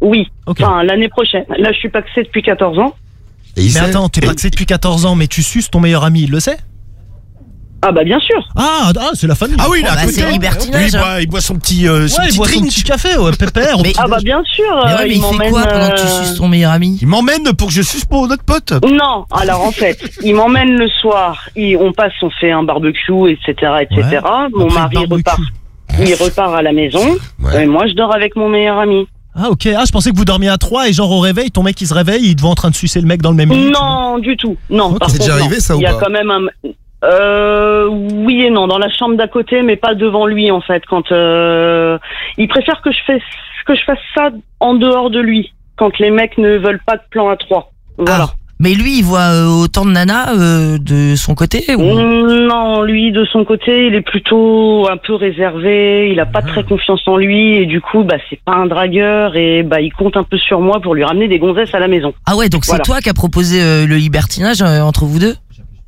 Oui, Ok. enfin l'année prochaine. Là, je suis paxée depuis 14 ans. Et il Mais sait. attends, t'es paxé depuis 14 ans, mais tu suces ton meilleur ami, il le sait? Ah bah bien sûr. Ah, c'est la famille. Ah oui, il est à Bah, côté. c'est libertinage, Lui, il boit son petit, Ouais, il boit son drink. petit café, ouais, pépère. Mais- Ah bah bien sûr. Mais ouais, mais il fait m'emmène, quoi pendant que tu suces ton meilleur ami? Il m'emmène pour que je suce pour notre pote. Non, alors en fait, il m'emmène le soir, on fait un barbecue, etc., etc. Ouais. Mon Après mari le barbecue. il repart à la maison, Ouais. et moi je dors avec mon meilleur ami. Ah, ok. Ah, je pensais que vous dormiez à 3 et genre au réveil, ton mec il se réveille, il est devant en train de sucer le mec dans le même lit. Non, du tout. Non, Ok. par C'est contre, déjà non. arrivé, ça, ou Il y a pas quand même un... oui et non, dans la chambre d'à côté, mais pas devant lui en fait. Quand il préfère que je fasse ça en dehors de lui, quand les mecs ne veulent pas de plan à 3. Voilà. Ah. Mais lui, il voit autant de nanas de son côté ou... Non, lui de son côté, il est plutôt un peu réservé. Il a pas très confiance en lui et du coup, bah c'est pas un dragueur et bah il compte un peu sur moi pour lui ramener des gonzesses à la maison. Ah ouais, donc Voilà. c'est toi qui as proposé le libertinage entre vous deux?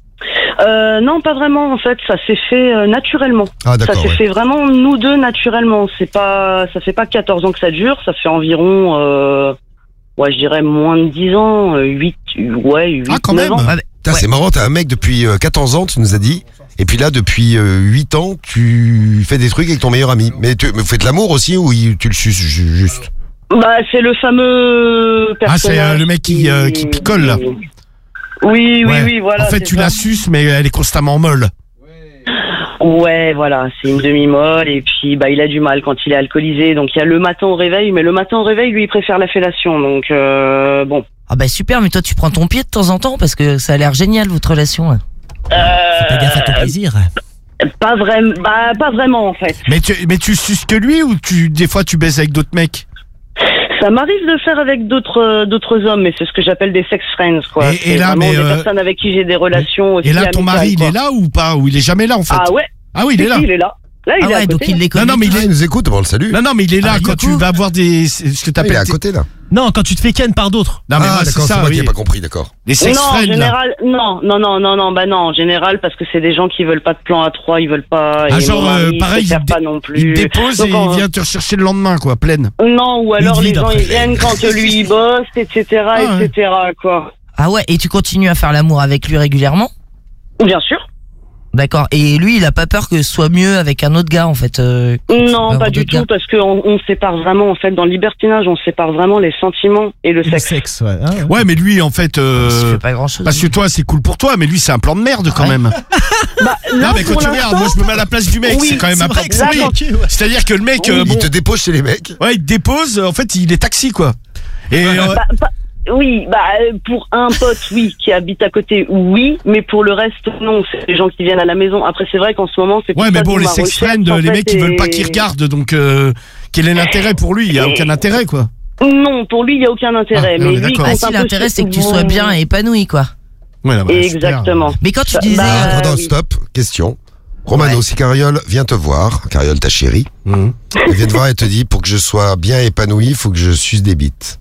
Non, pas vraiment en fait. Ça s'est fait naturellement. Ah Ça d'accord. s'est Ouais. fait vraiment nous deux naturellement. Ça fait pas 14 ans que ça dure. Ça fait environ, je dirais moins de 10 ans, 8 Ah, quand 9 même. ans. Ah, bah, Putain, ouais. c'est marrant, t'as un mec depuis 14 ans, tu nous as dit. Et puis là, depuis 8 ans, tu fais des trucs avec ton meilleur ami. Mais vous faites l'amour aussi ou tu le suces juste? Bah, c'est le fameux Ah, c'est personnage. le mec qui picole, là. Oui, Ouais. oui, voilà. En fait, c'est tu ça. la suces, mais elle est constamment molle. Ouais, voilà, c'est une demi-molle et puis bah il a du mal quand il est alcoolisé. Donc il y a le matin au réveil, mais le matin au réveil, lui, il préfère la fellation. Donc bon. Ah bah super, mais toi tu prends ton pied de temps en temps parce que ça a l'air génial votre relation. Fais gaffe à ton plaisir. Pas vraiment en fait. Mais tu suces que lui ou des fois tu baises avec d'autres mecs? Ça m'arrive de le faire avec d'autres hommes, mais c'est ce que j'appelle des sex friends, quoi. Et C'est là, vraiment mais, des personnes avec qui j'ai des relations aussi Et là, ton amicales, mari, il quoi. est là ou pas? Ou il est jamais là, en fait? Ah ouais. Ah oui, il est là. Il est là. Là, il Ah est à ouais, côté. donc il les connaît. Non, mais Il nous écoute, on le salue. Non, mais il est là Ah, quand coucou. tu vas avoir ce que Il est t'appelles à côté là. Non, quand tu te fais ken par d'autres. Non, mais moi, c'est d'accord, c'est ça, moi qui oui. n'ai pas compris, d'accord. Les sex Non, en friends, là. général, non, bah non, en général, parce que c'est des gens qui veulent pas de plan à 3, ils veulent pas, Ah, et genre, mon mari, pareil, il préfère pas non plus. Il te dépose Donc, et il vient te rechercher le lendemain, quoi, pleine. Non, ou alors Une vie les gens, d'après. ils viennent quand lui, il bosse, etc., ouais. etc., quoi. Ah ouais, et tu continues à faire l'amour avec lui régulièrement? Bien sûr. D'accord. Et lui, il a pas peur que ce soit mieux avec un autre gars en fait Non, avoir pas du d'autres tout, gars. parce qu'on sépare vraiment, en fait, dans le libertinage, on sépare vraiment les sentiments et le Le sexe. sexe, ouais. Ah, ouais. Ouais, mais lui, en fait, Ça fait pas grand chose. parce que toi, c'est cool pour toi, mais lui, c'est un plan de merde, quand Ouais. même. Bah, Non, là, mais quand pour tu regardes, moi, je me mets à la place du mec, Oui, c'est quand même un plan vrai que pourri. là, ok, ouais. C'est-à-dire que le mec, Il bon, te dépose chez les mecs. ouais, il te dépose, en fait, il est taxi, quoi. Et, oui, pour un pote, oui, qui habite à côté, oui, mais pour le reste, non, c'est les gens qui viennent à la maison. Après, c'est vrai qu'en ce moment, c'est ouais, tout mais ça bon, de les ma sex recherche, friends, en les fait, mecs, ils veulent pas et- qu'ils regardent, donc, quel est l'intérêt pour lui? Il y a aucun intérêt, quoi. Non, pour lui, il n'y a aucun intérêt. Ah, mais on est lui, d'accord. Ah compte si, un peu l'intérêt sur c'est que tu mon- sois bien et épanoui quoi. Ouais, là, voilà, super. Exactement. Mais quand tu Bah, disais bah, Attends, oui. stop, question. Romano, si Cariole vient te voir, Cariole ta chérie, Mhm. elle vient te voir et te dit, pour que je sois bien épanoui, il faut que je suce des bites.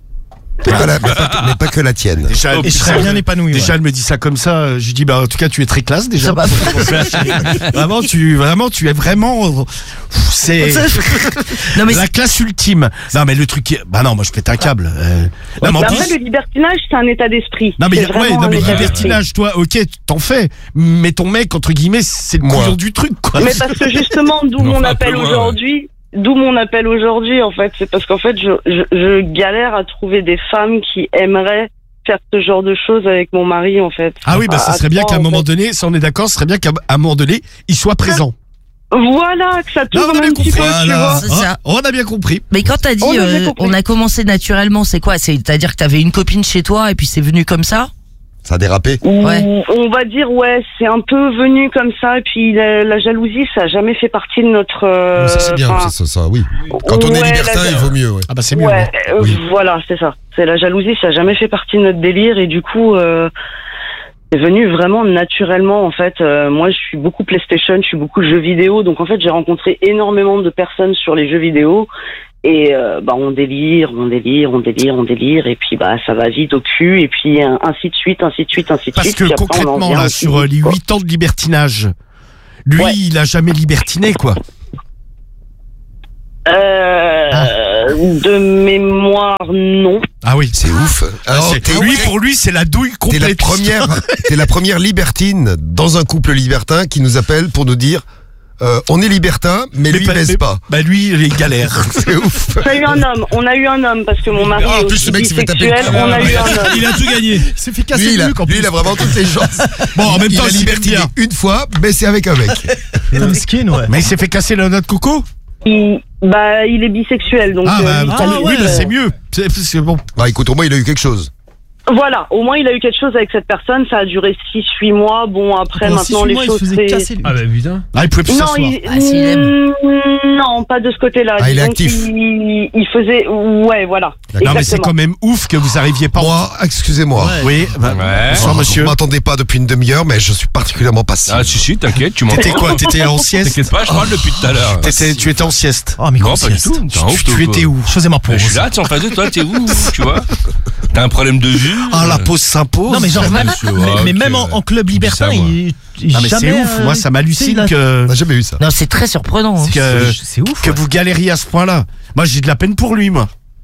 Mais pas que la tienne. Déjà, Et je serais bien épanoui. Déjà, ouais. elle me dit ça comme ça. Je lui dis, bah, en tout cas, tu es très classe, déjà. Ça va. Vraiment, tu es vraiment, c'est Non mais la classe ultime. Non, mais le truc, bah non, moi, je pète un câble. Non, mais en Mais plus, après, le libertinage, c'est un état d'esprit. non, mais, C'est vraiment un état d'esprit. libertinage, toi, ok, t'en fais. Mais ton mec, entre guillemets, c'est le Moi. couillon du truc, quoi. Mais parce que justement, d'où Mais mon enfin, un appel peu moins, aujourd'hui. D'où mon appel aujourd'hui, en fait, c'est parce qu'en fait, je galère à trouver des femmes qui aimeraient faire ce genre de choses avec mon mari, en fait. Ah oui, bah, ça À serait bien trois, qu'à un en moment fait. donné, ça on est d'accord, ce serait bien qu'à un moment donné, il soit présent. Voilà, que ça Non, tourne on a bien un petit compris. peu, tu Voilà. vois. C'est ça. On a bien compris. Mais quand t'as dit On a bien compris. on a commencé naturellement, c'est quoi? C'est-à-dire que t'avais une copine chez toi et puis c'est venu comme ça? Ça a dérapé. Ouais. On va dire, ouais, c'est un peu venu comme ça, et puis la jalousie, ça a jamais fait partie de notre... Ça c'est bien, enfin, ça, oui. Quand on est ouais, libertin, la- il vaut mieux, ouais. Ah bah c'est mieux. Ouais, hein. Oui. voilà, c'est ça. C'est la jalousie, ça a jamais fait partie de notre délire, et du coup, c'est venu vraiment naturellement, en fait. Moi, je suis beaucoup PlayStation, je suis beaucoup jeux vidéo, donc en fait, j'ai rencontré énormément de personnes sur les jeux vidéo, et on délire, et puis ça va vite au cul, et puis ainsi de suite. Parce puis que après, on en concrètement, vient là, aussi sur vite, les quoi. 8 ans de libertinage, lui, Ouais. il a jamais libertiné, quoi. De mémoire, non. Ah oui. C'est ouf. Alors, Pour lui, c'est la douille t'es complète. t'es la première libertine dans un couple libertin qui nous appelle pour nous dire on est libertin, mais lui, il baisse pas. Bah lui, il galère. C'est ouf. On a eu un homme, parce que mon mari Ah, en plus, est ce mec s'est fait taper bisexuel, le on a eu un homme. Il a tout gagné. Il s'est fait casser Lui, le nuque en plus. il a vraiment toutes les chances. Bon, en même temps, il a s'il aime libertiné bien. une fois, mais c'est avec un mec. Putain, skin, ouais. Mais il s'est fait casser le noix de coco. Il est bisexuel, donc. lui, ça lui- oui, bah c'est mieux. C'est bon. Bah écoute, au moins il a eu quelque chose. Voilà, au moins il a eu quelque chose avec cette personne, ça a duré 6-8 mois. Bon, après, Pendant maintenant, 6-8 les mois, il choses. se faisait casser lui. Ah bah putain. Ah, il pouvait plus Non, s'asseoir. s'il aime. non, pas de ce côté-là. Ah, il est Disons actif. Il faisait, ouais, voilà. Non, mais c'est Exactement. quand même ouf que vous arriviez pas. Moi, excusez-moi. Ouais. Oui, bah, Ouais. bonsoir monsieur. Vous m'attendez pas depuis une demi-heure, mais je suis particulièrement patient. Ah si, t'inquiète, tu m'entends. T'étais quoi? T'étais en sieste? T'inquiète pas, je parle depuis tout à l'heure. Tu étais en sieste. Oh, mais Non, gros pas du sieste. tout. T'es un ouf, Tu toi, étais quoi. où? Je faisais ma Mais pause. je suis là, t'es en face de toi, t'es où, tu vois? T'as un problème de vue? Ah, la pause s'impose. Non, mais genre, même, monsieur, mais ok. même en club libertin, ça, moi. il Non, mais c'est jamais, ouf. Moi, ça m'hallucine tu sais, que, On n'a jamais eu ça. Non, c'est très surprenant. Hein. C'est ouf. que vous galériez à ce point-là. Moi, j'ai de la peine pour lui, moi.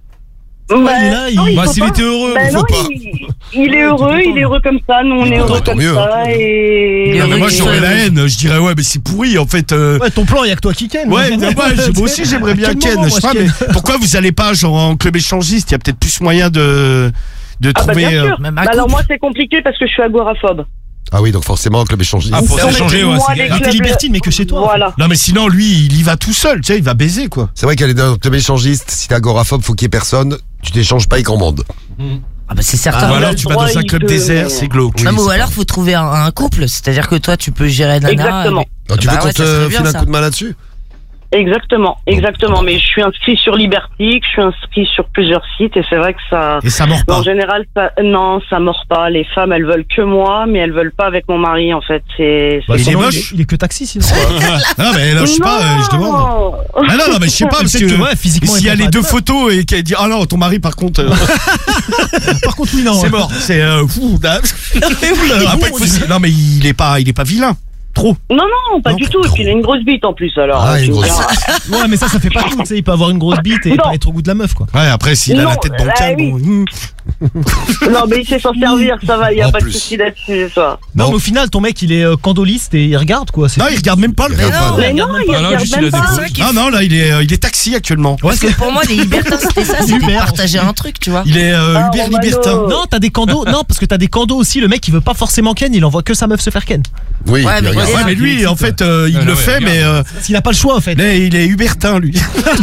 Bah, il est là, non, il- il Bah, faut s'il pas. était heureux, Bah, faut non, pas. il est heureux, il est heureux comme ça. Nous, on est heureux tant comme mieux. ça. Et. Il est Non, mais heureux moi, qu'il j'aurais soit la heureux. haine. Je dirais, ouais, mais c'est pourri, en fait. Ouais, ton plan, il y a que toi qui ken. Ouais, mais moi aussi, j'aimerais bien À quel Ken. moment, Je sais moi, pas, je mais ken pourquoi vous allez pas, genre, en club échangiste? Il y a peut-être plus moyen de Ah, bah, trouver. bien sûr. même Bah, un alors, couple. moi, c'est compliqué parce que je suis agoraphobe. Ah oui, donc forcément, club échangiste. Ah, pour Donc, s'échanger, ouais, moi, c'est les galère. T'es clubs- libertine, mais que chez toi. Voilà. Non, mais sinon, lui, il y va tout seul. Tu sais, il va baiser, quoi. C'est vrai qu'elle est dans un club échangiste. Si t'es agoraphobe, faut qu'il y ait personne. Tu t'échanges pas avec grand monde. Ah bah c'est certain. Ou Ah, alors, le tu vas droit, dans un il club peut- désert, c'est glauque. Non, mais ou alors faut trouver un couple, c'est-à-dire que toi tu peux gérer Nana. Exactement. Donc, tu Bah veux qu'on ouais, ça serait te bien, file un ça. coup de main là-dessus? Exactement. Mais je suis inscrit sur Libertic, je suis inscrit sur plusieurs sites et c'est vrai que ça. Et ça mord pas. En général, ça mord pas. Les femmes, elles veulent que moi, mais elles veulent pas avec mon mari. En fait, c'est. Bah, Il est sinon, moche. Il est que taxi, sinon. Non, mais là, je sais pas, je demande. Ah non, mais je sais pas, parce Peut-être que, que, ouais, physiquement, s'il y il a peut les pas deux être- photos et qu'elle dit, ah non, ton mari, par contre, Par contre, oui, non. c'est mort. C'est, fou, après, non, mais il est pas vilain. Trop. Non, pas Non, du tout. Et puis il a une grosse bite en plus, alors. Ah, tu une me grosse diras. Ouais, mais ça fait pas tout. Tu sais, il peut avoir une grosse bite et Non. pas être au goût de la meuf, quoi. Ouais, après, s'il a la Non, tête dans le ah calme, oui. bon, Non, mais il sait s'en servir, ça va, il y a En pas de plus. souci là-dessus, ça. Non, Bon. mais au final, ton mec, il est candoliste et il regarde, quoi. c'est Non, tout. il regarde même pas le Il regarde non. pas, Mais non, il Ah non, regarde juste, même il a des pas. couilles. C'est ça Non, non, là, il est taxi actuellement. Parce que pour moi, les libertins, c'était ça, c'était Uber. partager un truc, tu vois. Il est Ah, Uber Romano. libertin. Non, t'as des candos. Non, parce que t'as des candos aussi. Le mec, il veut pas forcément ken, il envoie que sa meuf se faire ken. Oui, Ouais, il mais regarde. il est Ouais, mais lui, en fait, il Non, le non, fait, ouais, mais Parce qu'il a pas le choix, en fait. là, il est Hubertin, lui.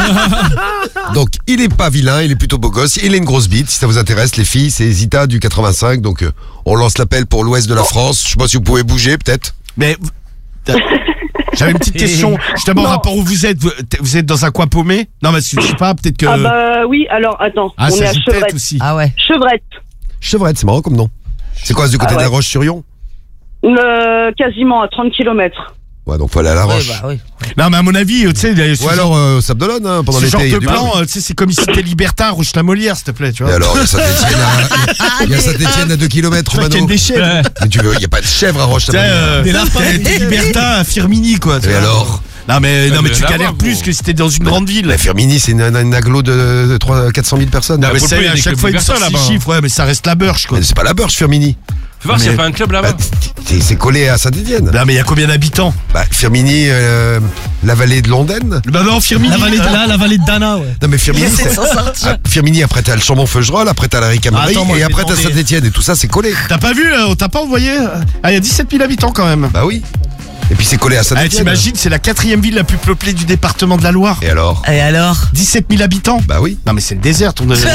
Donc, il est pas vilain, il est plutôt beau gosse, il a une grosse bite. Si ça vous intéresse, les filles, c'est Zita du 85. Donc, on lance l'appel pour l'ouest de la France. Je sais pas si vous pouvez bouger, peut-être. Mais j'avais une petite question, justement, Non. rapport où vous êtes. Vous êtes dans un coin paumé? Non, mais je sais pas, peut-être que. Ah bah oui, alors attends, Ah, on est ça à joue peut-être Chevrette. aussi. Ah ouais. Chevrette, Chevrette, c'est marrant comme nom. C'est quoi, c'est du côté Ah ouais. de la Roche-sur-Yon? quasiment à 30 km. Ouais, donc faut aller à la Ouais, Roche. bah oui. Non, mais à mon avis, tu sais, Ou alors, Sabdelone, hein, pendant ce l'été. genre il y a de du plan, monde. tu sais, c'est comme si c'était Libertin, Roche-la-Molière, s'il te plaît, tu Et vois. alors, il y a Saint-Étienne à 2 km, Tu vas ken Romano. des chèvres. Mais tu veux, il n'y a pas de chèvre à Tu sais, Roche-la-Molière. Des lapins. t'es Libertin à Firmini, quoi. tu Et vois. alors? Non, mais mais tu là, galères bon. plus que si t'es dans une grande ville. La Firmini, c'est une aglo de 400 000 personnes. Non, mais Faut c'est pas y à aller chaque avec fois le une seule Libertin, là-bas. là-bas. Chiffre, ouais, mais ça reste la Burge, quoi. Mais c'est pas la Burge, Firmini. Fais voir s'il n'y a Mais- pas un club Bah, là-bas. c'est collé à Saint-Étienne. Non, mais il y a combien d'habitants? Bah, Firmini, la vallée de Londaine. Bah non, Firmini. La vallée de la vallée de Dana, ouais. Non, mais Firmini, Essaie de c'est. s'en sortir. Firmini, après t'as le Chambon-Feugerolles, après t'as la Ricamarie, Attends, moi, et je vais après t'as demander. Saint-Étienne, et tout ça, c'est collé. T'as pas vu, là, on t'a pas envoyé? Ah, il y a 17 000 habitants quand même. Bah oui. Et puis c'est collé à Ah, Saint-Étienne. t'imagines, c'est la 4e ville la plus peuplée du département de la Loire. Et alors? Et alors 17 000 habitants. Bah oui. Non, mais c'est le désert, ton. Le désert,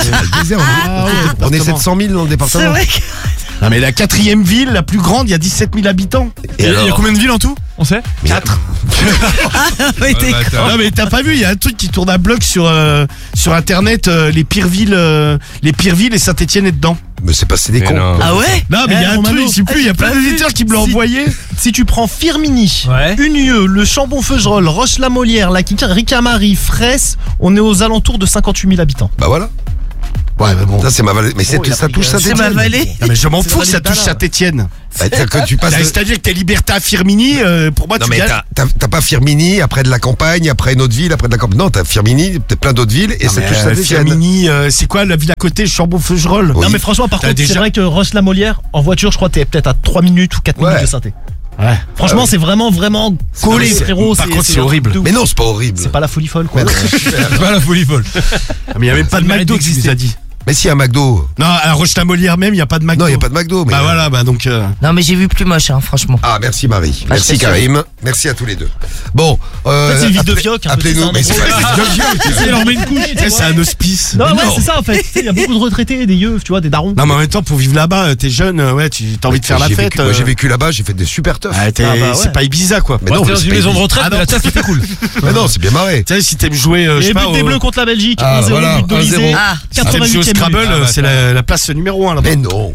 on est 700 000 dans le C'est département. vrai que... Non, mais la 4e ville la plus grande, il y a 17 000 habitants. Et Il y a alors? combien de villes en tout? On sait? 4. Mais t'es con. Non, mais t'as pas vu, il y a un truc qui tourne à bloc sur internet, les pires villes et Saint-Étienne est dedans. Mais c'est passé des Mais cons. non. Ah ouais Non, mais il y a un Romano. truc, je sais plus, il y a plein d'éditeurs qui me l'ont Si- envoyé. Si tu prends Firmini, Ouais. Unieux, le Chambon-Feugerolles, Roche-la-Molière, la Ricamarie, Fraisse, on est aux alentours de 58 000 habitants. Bah voilà. Ouais, Ouais, mais bon. Ça, c'est ma vallée. Mais ça touche C'est Saint-Etienne. ma vallée. Non, mais je m'en C'est fous, la ça vallée de touche Dala. Saint-Etienne. C'est-à-dire que tu passes. C'est-à-dire que t'es Liberta Firmini, pour moi, Non, tu mais gagnes. t'as pas Firmini, après de la campagne, après une autre ville, après de la campagne. Non, t'as Firmini, t'as plein d'autres villes, et ça touche Saint-Etienne. Firmini, c'est quoi la ville à côté, Chambon-Feugerolles? Oui. Non mais franchement par T'as contre déjà- c'est vrai que Roche-la-Molière en voiture je crois que t'es peut-être à 3 minutes ou 4 minutes Ouais. de Saint-Étienne. Ouais. Franchement c'est vraiment collé c'est- frérot. par contre, c'est horrible. de ouf. Mais non, c'est pas horrible. C'est pas la folie folle quoi. C'est pas la folie folle. Ah, mais il n'y a même pas de le mérite McDo, tu nous d'exister. as dit. Mais si, un McDo. Non, à Roche-la-Molière même, il n'y a pas de McDo. Non, il n'y a pas de McDo. Mais Bah voilà, bah donc. Non, mais j'ai vu plus moche, hein, franchement. Ah, merci Marie. Ah, Merci je t'assure. Karim. Merci à tous les deux. Bon. En fait, c'est une ville de fioc, un peu, Appelez-nous. c'est Mais c'est un pas une ville de fioc. C'est leur met une couche. C'est un hospice. Non, Mais ouais, non. c'est ça en fait. Tu sais, il y a beaucoup de retraités, des yeux, tu vois, des darons. Non, mais en même temps, pour vivre là-bas, t'es jeune, ouais, tu as envie de faire la J'ai fête. vécu- Moi, j'ai vécu là-bas, j'ai fait des super teufs. Ah, Ah, bah ouais. c'est pas Ibiza, quoi. Mais non, T'es mais dans c'est une pas maison de évident. retraite, Ah, mais non. la tienne c'était cool. Mais non, c'est bien marré. Tu sais, si t'aimes jouer, je Et sais but pas. des Bleus contre la Belgique, Ah, 1-0 voilà, but d'Olysée, 1-0. Ah, Si t'aimes jouer au 88e Scrabble, minute. c'est la place numéro 1 là-bas. Mais non.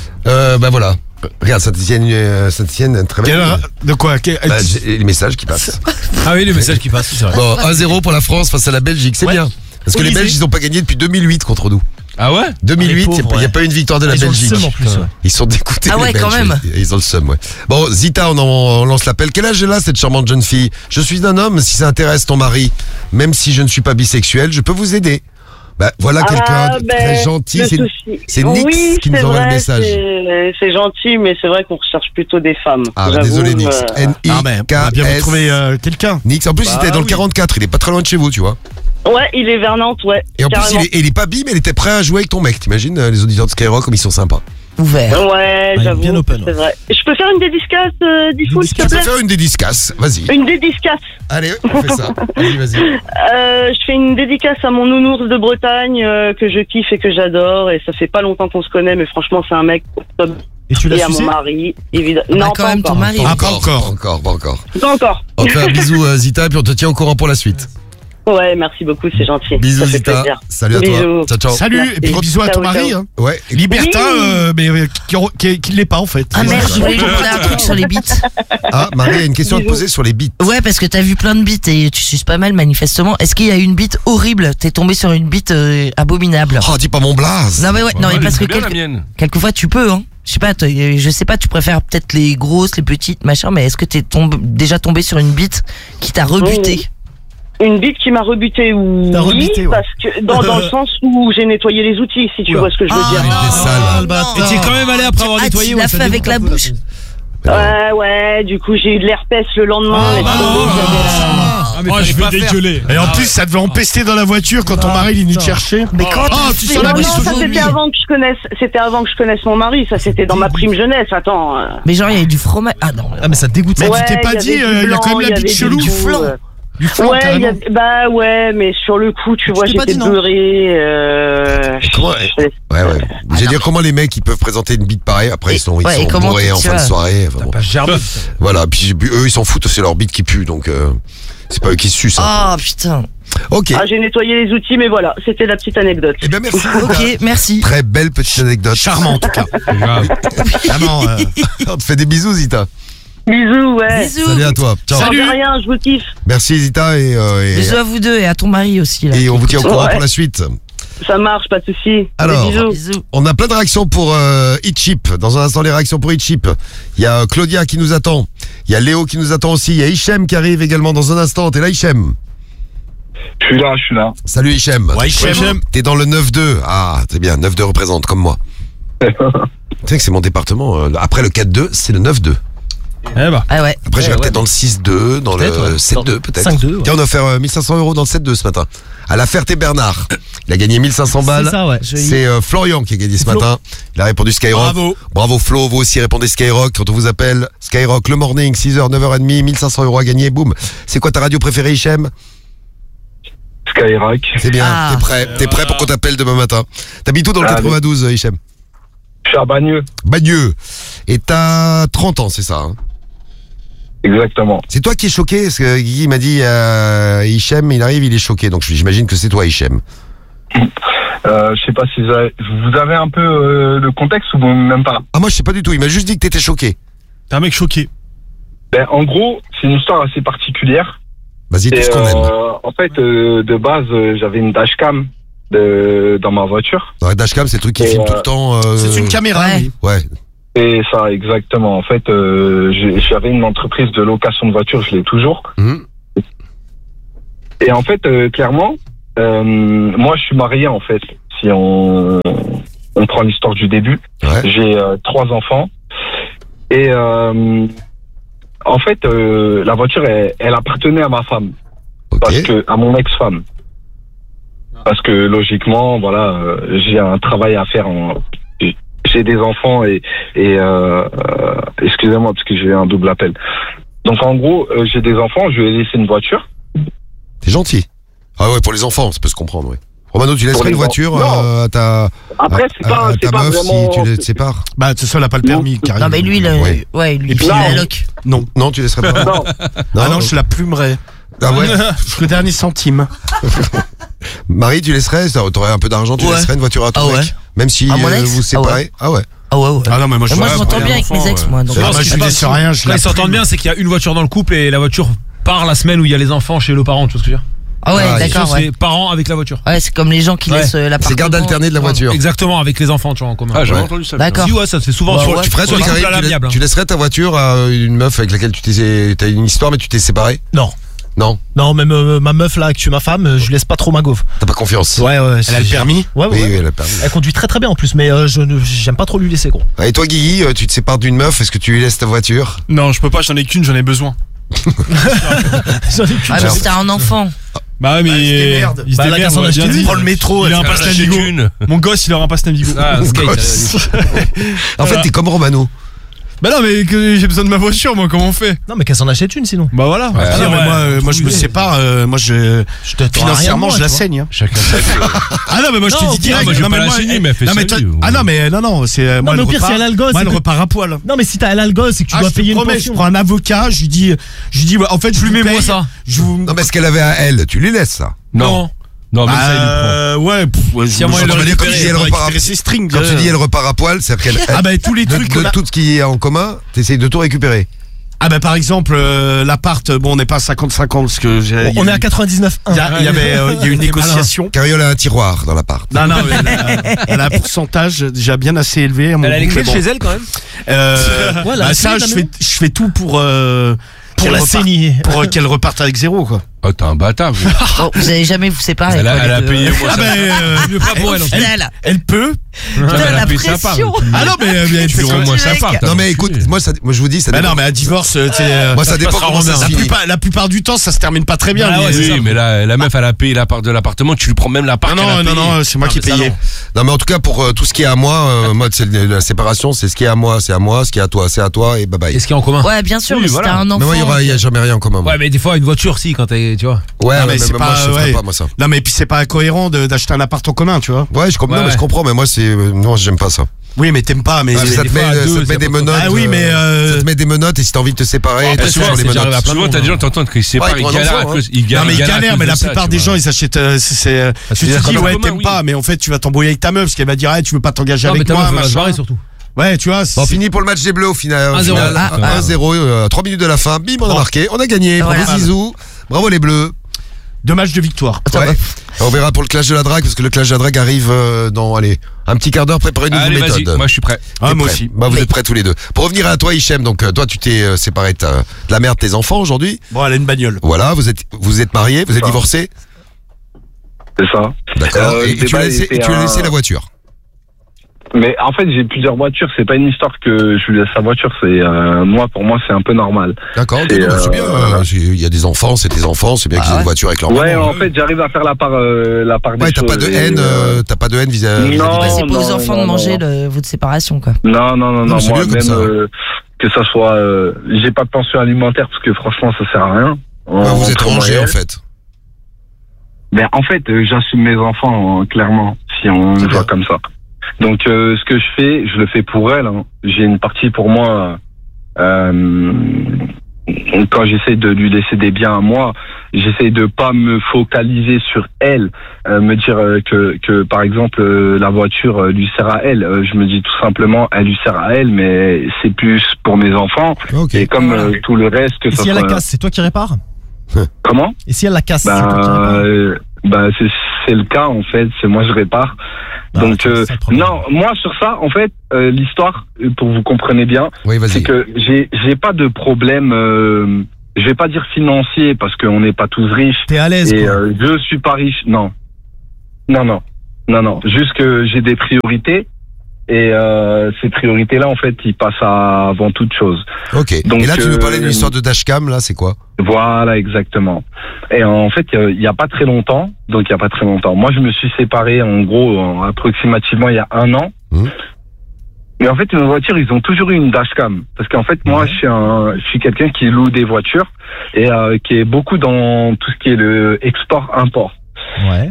Bah voilà. Regarde, Saint-Etienne, très bien. De quoi Bah, j'ai les messages qui passent. Ah oui, les messages qui passent, c'est vrai. Bon, 1-0 pour la France face à la Belgique, c'est Ouais. bien. Parce que les Olysée. Belges, ils n'ont pas gagné depuis 2008 contre nous. Ah ouais? 2008, il pauvres, n'y a ouais. pas eu une victoire de la Ils ont le Belgique. seum en plus, ouais. Ils sont dégoûtés. Ah les ouais, Belges, quand même. oui. Ils ont le seum, ouais. Bon, Zita, on lance l'appel. Quel âge elle a, cette charmante jeune fille? Je suis un homme, si ça intéresse ton mari, même si je ne suis pas bisexuel, je peux vous aider. Bah, voilà quelqu'un de très gentil. C'est Nix oui, qui nous c'est envoie le vrai, message. C'est gentil, mais c'est vrai qu'on recherche plutôt des femmes. Ah, J'avoue, désolé, Nix. Non, mais on a bien vous N-I-K-S. trouver quelqu'un. Nix, en plus, il était dans le 44. Il est pas très loin de chez vous, tu vois. Ouais, il est vers Nantes, ouais. Et en plus, carrément. il est pas bi, mais il était prêt à jouer avec ton mec. T'imagines, les auditeurs de Skyrock, comme ils sont sympas. ouvert. Ouais, il est j'avoue, bien open, c'est vrai. Je peux faire une dédicace, Diffoul, s'il te Tu peux plaît? faire une dédicace, vas-y. Une dédicace. Allez, on fait ça. Vas-y. Je fais une dédicace à mon nounours de Bretagne que je kiffe et que j'adore. Et ça fait pas longtemps qu'on se connaît, mais franchement, c'est un mec top. Et tu Et l'as à mon sucé? mari, évidemment. Bah, Non, quand pas même, encore. ton mari. Ah, pas encore. Pas encore. Pas encore. On te fait un bisou, Zita, puis on te tient au courant pour la suite. Ouais, merci beaucoup, c'est gentil. Bisous, ça fait Zita. plaisir. Salut à Bisous. toi. Ciao, ciao. Salut, Merci. et puis bisous à ton Ciao, mari. ciao. Hein. Ouais. Libertin, Oui. mais qui l'est pas en fait. Ah merde, je voulais lui demander un truc sur les bites. Ah, Marie a une question à te Bisous. poser sur les beats. Ouais, parce que t'as vu plein de bites et tu suces pas mal manifestement. Est-ce qu'il y a une bite horrible? T'es tombé sur une bite abominable? Oh, dis pas mon blaze. Non mais ouais, non mais elle parce est que bien, la mienne. quelquefois tu peux, hein. Je sais pas, je sais pas, tu préfères peut-être les grosses, les petites, machin, mais est-ce que t'es déjà tombé sur une bite qui t'a rebuté? Une bite qui m'a rebuté, oui, T'as rebuté, ouais. parce que dans le sens où j'ai nettoyé les outils, si tu Oula. vois ce que je veux dire. il était sale. Ah, le bâtard. Et t'y es quand même allé après avoir Ah, nettoyé, tu ouais, l'as ça fait avec dégoûte la un peu, bouche? Ouais, du coup j'ai eu de l'herpès le lendemain. Ah, laisse bah tomber, non. j'avais la- Ah, mais Oh, fallait je pas vais faire. dégueuler. Et en plus, ça devait empester dans la voiture quand ton mari il est venu te putain. chercher. Mais quand Oh, t'as tu fait sens la moi, bite Non, je ça vomis. c'était avant que je connaisse mon mari, ça c'était dans ma prime jeunesse, attends. Mais genre il y a du fromage. Ah non. Ah mais ça dégoûte. Mais ça. tu t'es pas il y dit, avait du il y a quand même blanc, la il y bite avait chelou. du flan. Du flan, Ouais, carrément. bah ouais, mais sur le coup, tu vois, t'es pas j'étais dit non. beurré. Comment Ouais. Je veux dire, comment les mecs ils peuvent présenter une bite pareille après Et- ils sont ouais, et comment bourrés tu en fin de vois soirée. Enfin, bon. Pas gerbe. Voilà, puis eux ils s'en foutent, c'est leur bite qui pue donc c'est pas eux qui se sucent. Hein. Oh putain. Ok. Ah, j'ai nettoyé les outils, mais voilà, c'était la petite anecdote. Eh bien merci. Ok, merci. Très belle petite anecdote. Charmant en tout cas. C'est grave. Vraiment. On te fait des bisous Zita. Bisous, ouais. Bisous. Salut à toi. Ciao. Sans rien, je vous kiffe. Merci Zita Bisous à vous deux et à ton mari aussi là. et on vous tient au courant Ouais. pour la suite. Ça marche, pas de soucis. Alors. Des bisous. Bisous. On a plein de réactions pour Hit Chip. Dans un instant, les réactions pour Hit Chip. Il y a Claudia qui nous attend. Il y a Léo qui nous attend aussi. Il y a Hichem qui arrive également dans un instant. T'es là, Hichem? Je suis là. Salut Hichem. Ouais, Hichem. T'es dans le 9-2. Ah, c'est bien. 9-2 représente comme moi. Tu sais que c'est mon département. Après le 4-2, c'est le 9-2. Eh bah. Ah ouais. Après, j'irai ouais, peut-être dans le 6-2, dans Peut-être, le ouais. 7-2 peut-être. 5-2, ouais. Tiens, on a offert 1500 € dans le 7-2 ce matin. À la Ferté-Bernard. Il a gagné 1500 balles. C'est ça, ouais. C'est Florian qui a gagné ce Flo. matin. Il a répondu Skyrock. Bravo Flo, vous aussi répondez Skyrock. Quand on vous appelle Skyrock le morning, 6h, 9h30, 1500 € à gagner, boum. C'est quoi ta radio préférée, Hichem? Skyrock. C'est bien, Ah. t'es prêt pour qu'on t'appelle demain matin. T'habites où dans le Ah, 92, Hichem? Je suis à Bagneux. Bagneux. Et t'as 30 ans, c'est ça hein? Exactement. C'est toi qui es choqué, parce que Guigui m'a dit Hichem, il arrive, il est choqué. Donc j'imagine que c'est toi, Hichem. Je sais pas si vous avez un peu le contexte ou même pas. Ah, moi je sais pas du tout, il m'a juste dit que t'étais choqué. T'es un mec choqué. Ben, en gros, c'est une histoire assez particulière. Vas-y, tout Et, ce qu'on aime. en fait, de base, j'avais une dashcam. dans ma voiture. Dans la dashcam, c'est le truc qui Et, filme tout le temps. C'est une caméra, Ouais. oui. Ouais. Et ça, exactement. En fait, j'avais une entreprise de location de voitures, je l'ai toujours. Mhm. Et en fait, clairement, moi, je suis marié, en fait. Si on prend l'histoire du début, Ouais. j'ai 3 enfants. Et en fait, la voiture, elle appartenait à ma femme, parce Ok. que à mon ex-femme. Parce que logiquement, voilà, j'ai un travail à faire. J'ai des enfants et excusez-moi parce que j'ai eu un double appel. Donc en gros, j'ai des enfants, je lui ai laissé une voiture. T'es gentil. Ah ouais, pour les enfants, ça peut se comprendre, oui. Romano, tu laisserais les une voiture Non. à ta, Après, c'est pas, à c'est ta pas meuf vraiment. si tu les sépares? Bah, de toute façon, elle a pas le permis, Karim. Non, mais lui, Oui. ouais, lui, Et puis, il a non. la loc. Non. Non, tu laisserais pas? Non, Ah non, je la plumerais. Ah ouais? Jusqu'au dernier centime. Marie, tu laisserais? T'aurais un peu d'argent, tu Ouais. laisserais une voiture à ton Ah ouais. mec? Même si À mon ex vous séparez? Ah ouais. Ah ouais, ouais. Ah non, mais moi, Et moi, je m'entends ouais, bien avec mes ex, moi. Donc, C'est Moi, vrai, je lui laisse rien, je Quand la ils s'entendent plume. bien, c'est qu'il y a une voiture dans le couple et la voiture part la semaine où il y a les enfants chez le parent, tu vois ce que je veux dire? ah ouais, Ah, d'accord, ouais. C'est parents avec la voiture. Ouais, c'est comme les gens qui Ouais. laissent l'appartement. C'est garde alternée de la voiture. Exactement, avec les enfants, tu vois, en commun. Ah, j'ai Ouais. entendu ça. D'accord. Si, ouais, ça se fait souvent Bah, sur ouais. Tu ferais sur toi, les couples Karim, à l'amiable, hein. tu laisserais ta voiture à une meuf avec laquelle t'as une histoire mais tu t'es séparé? Non. Non, Non, même ma meuf là, actuelle ma femme, je lui laisse pas trop ma gaufre. t'as pas confiance. Ouais, ouais. Elle a le permis? Ouais, ouais. Oui, ouais. oui, elle a permis. Elle conduit très très bien en plus, mais j'aime pas trop lui laisser gros. Et toi, Guigui, tu te sépares d'une meuf, est-ce que tu lui laisses ta voiture? Non, je peux pas, j'en ai qu'une, j'en ai besoin. J'en ai qu'une. Ah, mais c'était un enfant. Bah ouais, mais Bah, il se démerde. il se Bah, la démerde, garçon on l'a d'acheter bien une, dit. Prends le métro. Il a un elle passe fait- Navigo. Mon gosse, il aura un passe Navigo. Ah, skate. Gosse. En fait, Voilà. t'es comme Romano. Bah non, mais que j'ai besoin de ma voiture, moi, comment on fait? Non, mais qu'elle s'en achète une sinon. Bah voilà. Ah non, mais moi, je me sépare. Moi, financièrement, je la saigne. hein. Chacun sa vie. Ah non, mais moi, je Non, te dis direct. moi, je vais non, pas mais la saigner, mais elle fait non, sa mais vie, ah non, mais non, c'est Non, moi, mais elle au pire, si elle a le gosse, moi, c'est elle que- repart à poil. Non, mais si t'as elle gosse, c'est que tu dois je te payer une promets, pension. je prends un avocat, je lui dis, ouais, en fait, je vous Plumez-moi paye, ça. Je vous. Non, mais ce qu'elle avait à elle, tu lui laisses ça. Non. Non, mais ça, il le prend. Ouais, Si à moi, il je le veux dire, comme tu dis, elle repart à récupérer ses strings. Quand tu dis elle repart à poil, c'est-à-dire qu'elle. Ah bah tous les trucs qu'on de a- tout ce qui est en commun, t'essayes de tout récupérer. Ah bah par exemple l'appart, bon on n'est pas à 50-50 parce que On est à 99,1. il y a eu une négociation. Carriole a un tiroir dans l'appart. Non, mais elle a un pourcentage déjà bien assez élevé. à mon Elle a les goût, clés de mais bon. chez elle quand même. Ouais, la Bah ça, clé de la je fais tout pour qu'elle la reparte- saigner. pour qu'elle reparte avec zéro quoi. Oh, t'es un bâtard. vous. Oh, vous allez jamais vous séparer. Elle quoi, a les deux. payé, moi, Ah ça. ben Mieux pas pour elle. en fait. elle peut. Putain, Elle a la payé sa part. pression. Ah non mais elle Tu fait lui ça. rends moins sa mec. part. Non mais écoute, moi je vous dis ça Bah dépend. non mais un divorce, tu sais, Moi ça dépend passera comment en ça se main. finit. la plupart du temps ça se termine pas très bien. Ah ouais, mais- c'est ça. Oui, mais là, la meuf, elle a payé la part de l'appartement, tu lui prends même la part. Non qu'elle a non payée. non, c'est moi qui ai mais ça, payé. non. Non mais en tout cas pour tout ce qui est à moi, moi c'est la séparation, c'est ce qui est à moi, c'est à moi, ce qui est à toi, c'est à toi et bye bye. Et ce qui est en commun. Ouais, bien sûr, Oui, mais si voilà. t'as un Mais enfant. moi il y a jamais rien en commun. Moi. Ouais, mais des fois, une voiture, si, quand t'es, tu vois. Ouais, Non, mais mais c'est moi pas- je ferais ouais. pas moi ça. Non mais puis c'est pas incohérent d'acheter un appart en commun, tu vois. Ouais, je comprends, Ouais, non, mais je ouais. comprends, mais moi c'est non, j'aime pas ça. Oui mais t'aimes pas mais Parce que ça des te fois, à met, deux, ça te c'est met des pas possible. menottes. Ah oui, mais, ça te met des menottes et si t'as envie de te séparer, Après, t'as souvent, sur les c'est déjà menottes. arrivé à plein Souvent, de t'as monde, des gens, t'entends qu'ils se séparent, Ouais, ils pour un galèrent à enfant, cause. hein. non mais ils galèrent à galèrent, cause mais de la ça, plupart tu des vois. gens ils achètent. Tu déjà te dis comme ouais commun, t'aimes oui. pas, mais en fait tu vas t'embrouiller avec ta meuf parce qu'elle va dire tu veux pas t'engager Non, mais avec ta moi, meuf, elle va se machin. barrer surtout. Ouais tu vois. Bon, fini pour le match des Bleus au final. 1-0. 1-0, 3 minutes de la fin, bim, on a marqué, on a gagné. Bravo Voilà. Zizou, bravo les Bleus. 2 matchs de victoire. Ouais. On verra pour le clash de la drague parce que le clash de la drague arrive dans un petit quart d'heure. Préparez-nous vos Allez, vas-y, méthodes. moi je suis prêt. Ah T'es moi prêt aussi. Bah, vous êtes prêts tous les deux. Pour revenir à toi, Hichem, donc toi tu t'es séparé de la mère de tes enfants aujourd'hui. Bon elle a une bagnole. Voilà, vous êtes mariés, vous êtes Ça. divorcés. c'est ça. D'accord. Le Et tu débat lui as laissé, était et tu lui as laissé un- la voiture. Mais en fait, j'ai plusieurs voitures. C'est pas une histoire que je lui laisse sa voiture. C'est pour moi, c'est un peu normal. D'accord, ok, Et, non, mais c'est bien. Il y a des enfants, c'est tes enfants, c'est bien qu'ils aient une voiture avec leur Ouais, maman. en fait, j'arrive à faire la part des Ouais, t'as choses. pas de haine, vis-à-vis Non. d'elle. C'est pas aux non, enfants non, de manger non. votre séparation, quoi. Non, mais c'est moi mieux comme même ça. que ça soit, j'ai pas de pension alimentaire parce que franchement, ça sert à rien. Ouais, vous êtes Entre moi et rangés en elle. fait. Mais en fait, j'assume mes enfants clairement, si on C'est le voit bien. comme ça. Donc, ce que je fais, je le fais pour elle. Hein. J'ai une partie pour moi. Quand j'essaie de lui laisser des biens à moi, j'essaie de pas me focaliser sur elle, me dire que par exemple la voiture lui sert à elle. Je me dis tout simplement, elle lui sert à elle, mais c'est plus pour mes enfants. Ok. Et comme tout le reste, que Et ça si elle la soit... casse, c'est toi qui répares? Comment? Et si elle la casse, c'est toi qui répares? Bah, c'est le cas, en fait, c'est moi je répare. Donc non, moi sur ça, en fait, l'histoire, pour vous compreniez bien, c'est que j'ai pas de problème. Je vais pas dire financier parce qu'on n'est pas tous riches. T'es à l'aise. Et je suis pas riche. Non. Juste que j'ai des priorités. Et ces priorités-là, en fait, ils passent avant toute chose. Ok. Donc, et là, tu veux parler d'une histoire de dashcam, là, c'est quoi? Voilà, exactement. Et en fait, il y a pas très longtemps, moi, je me suis séparé, en gros, approximativement il y a 1 an. Mais en fait, mes voitures, ils ont toujours eu une dashcam. Parce qu'en fait, moi, je suis quelqu'un qui loue des voitures et qui est beaucoup dans tout ce qui est le export-import. Ouais.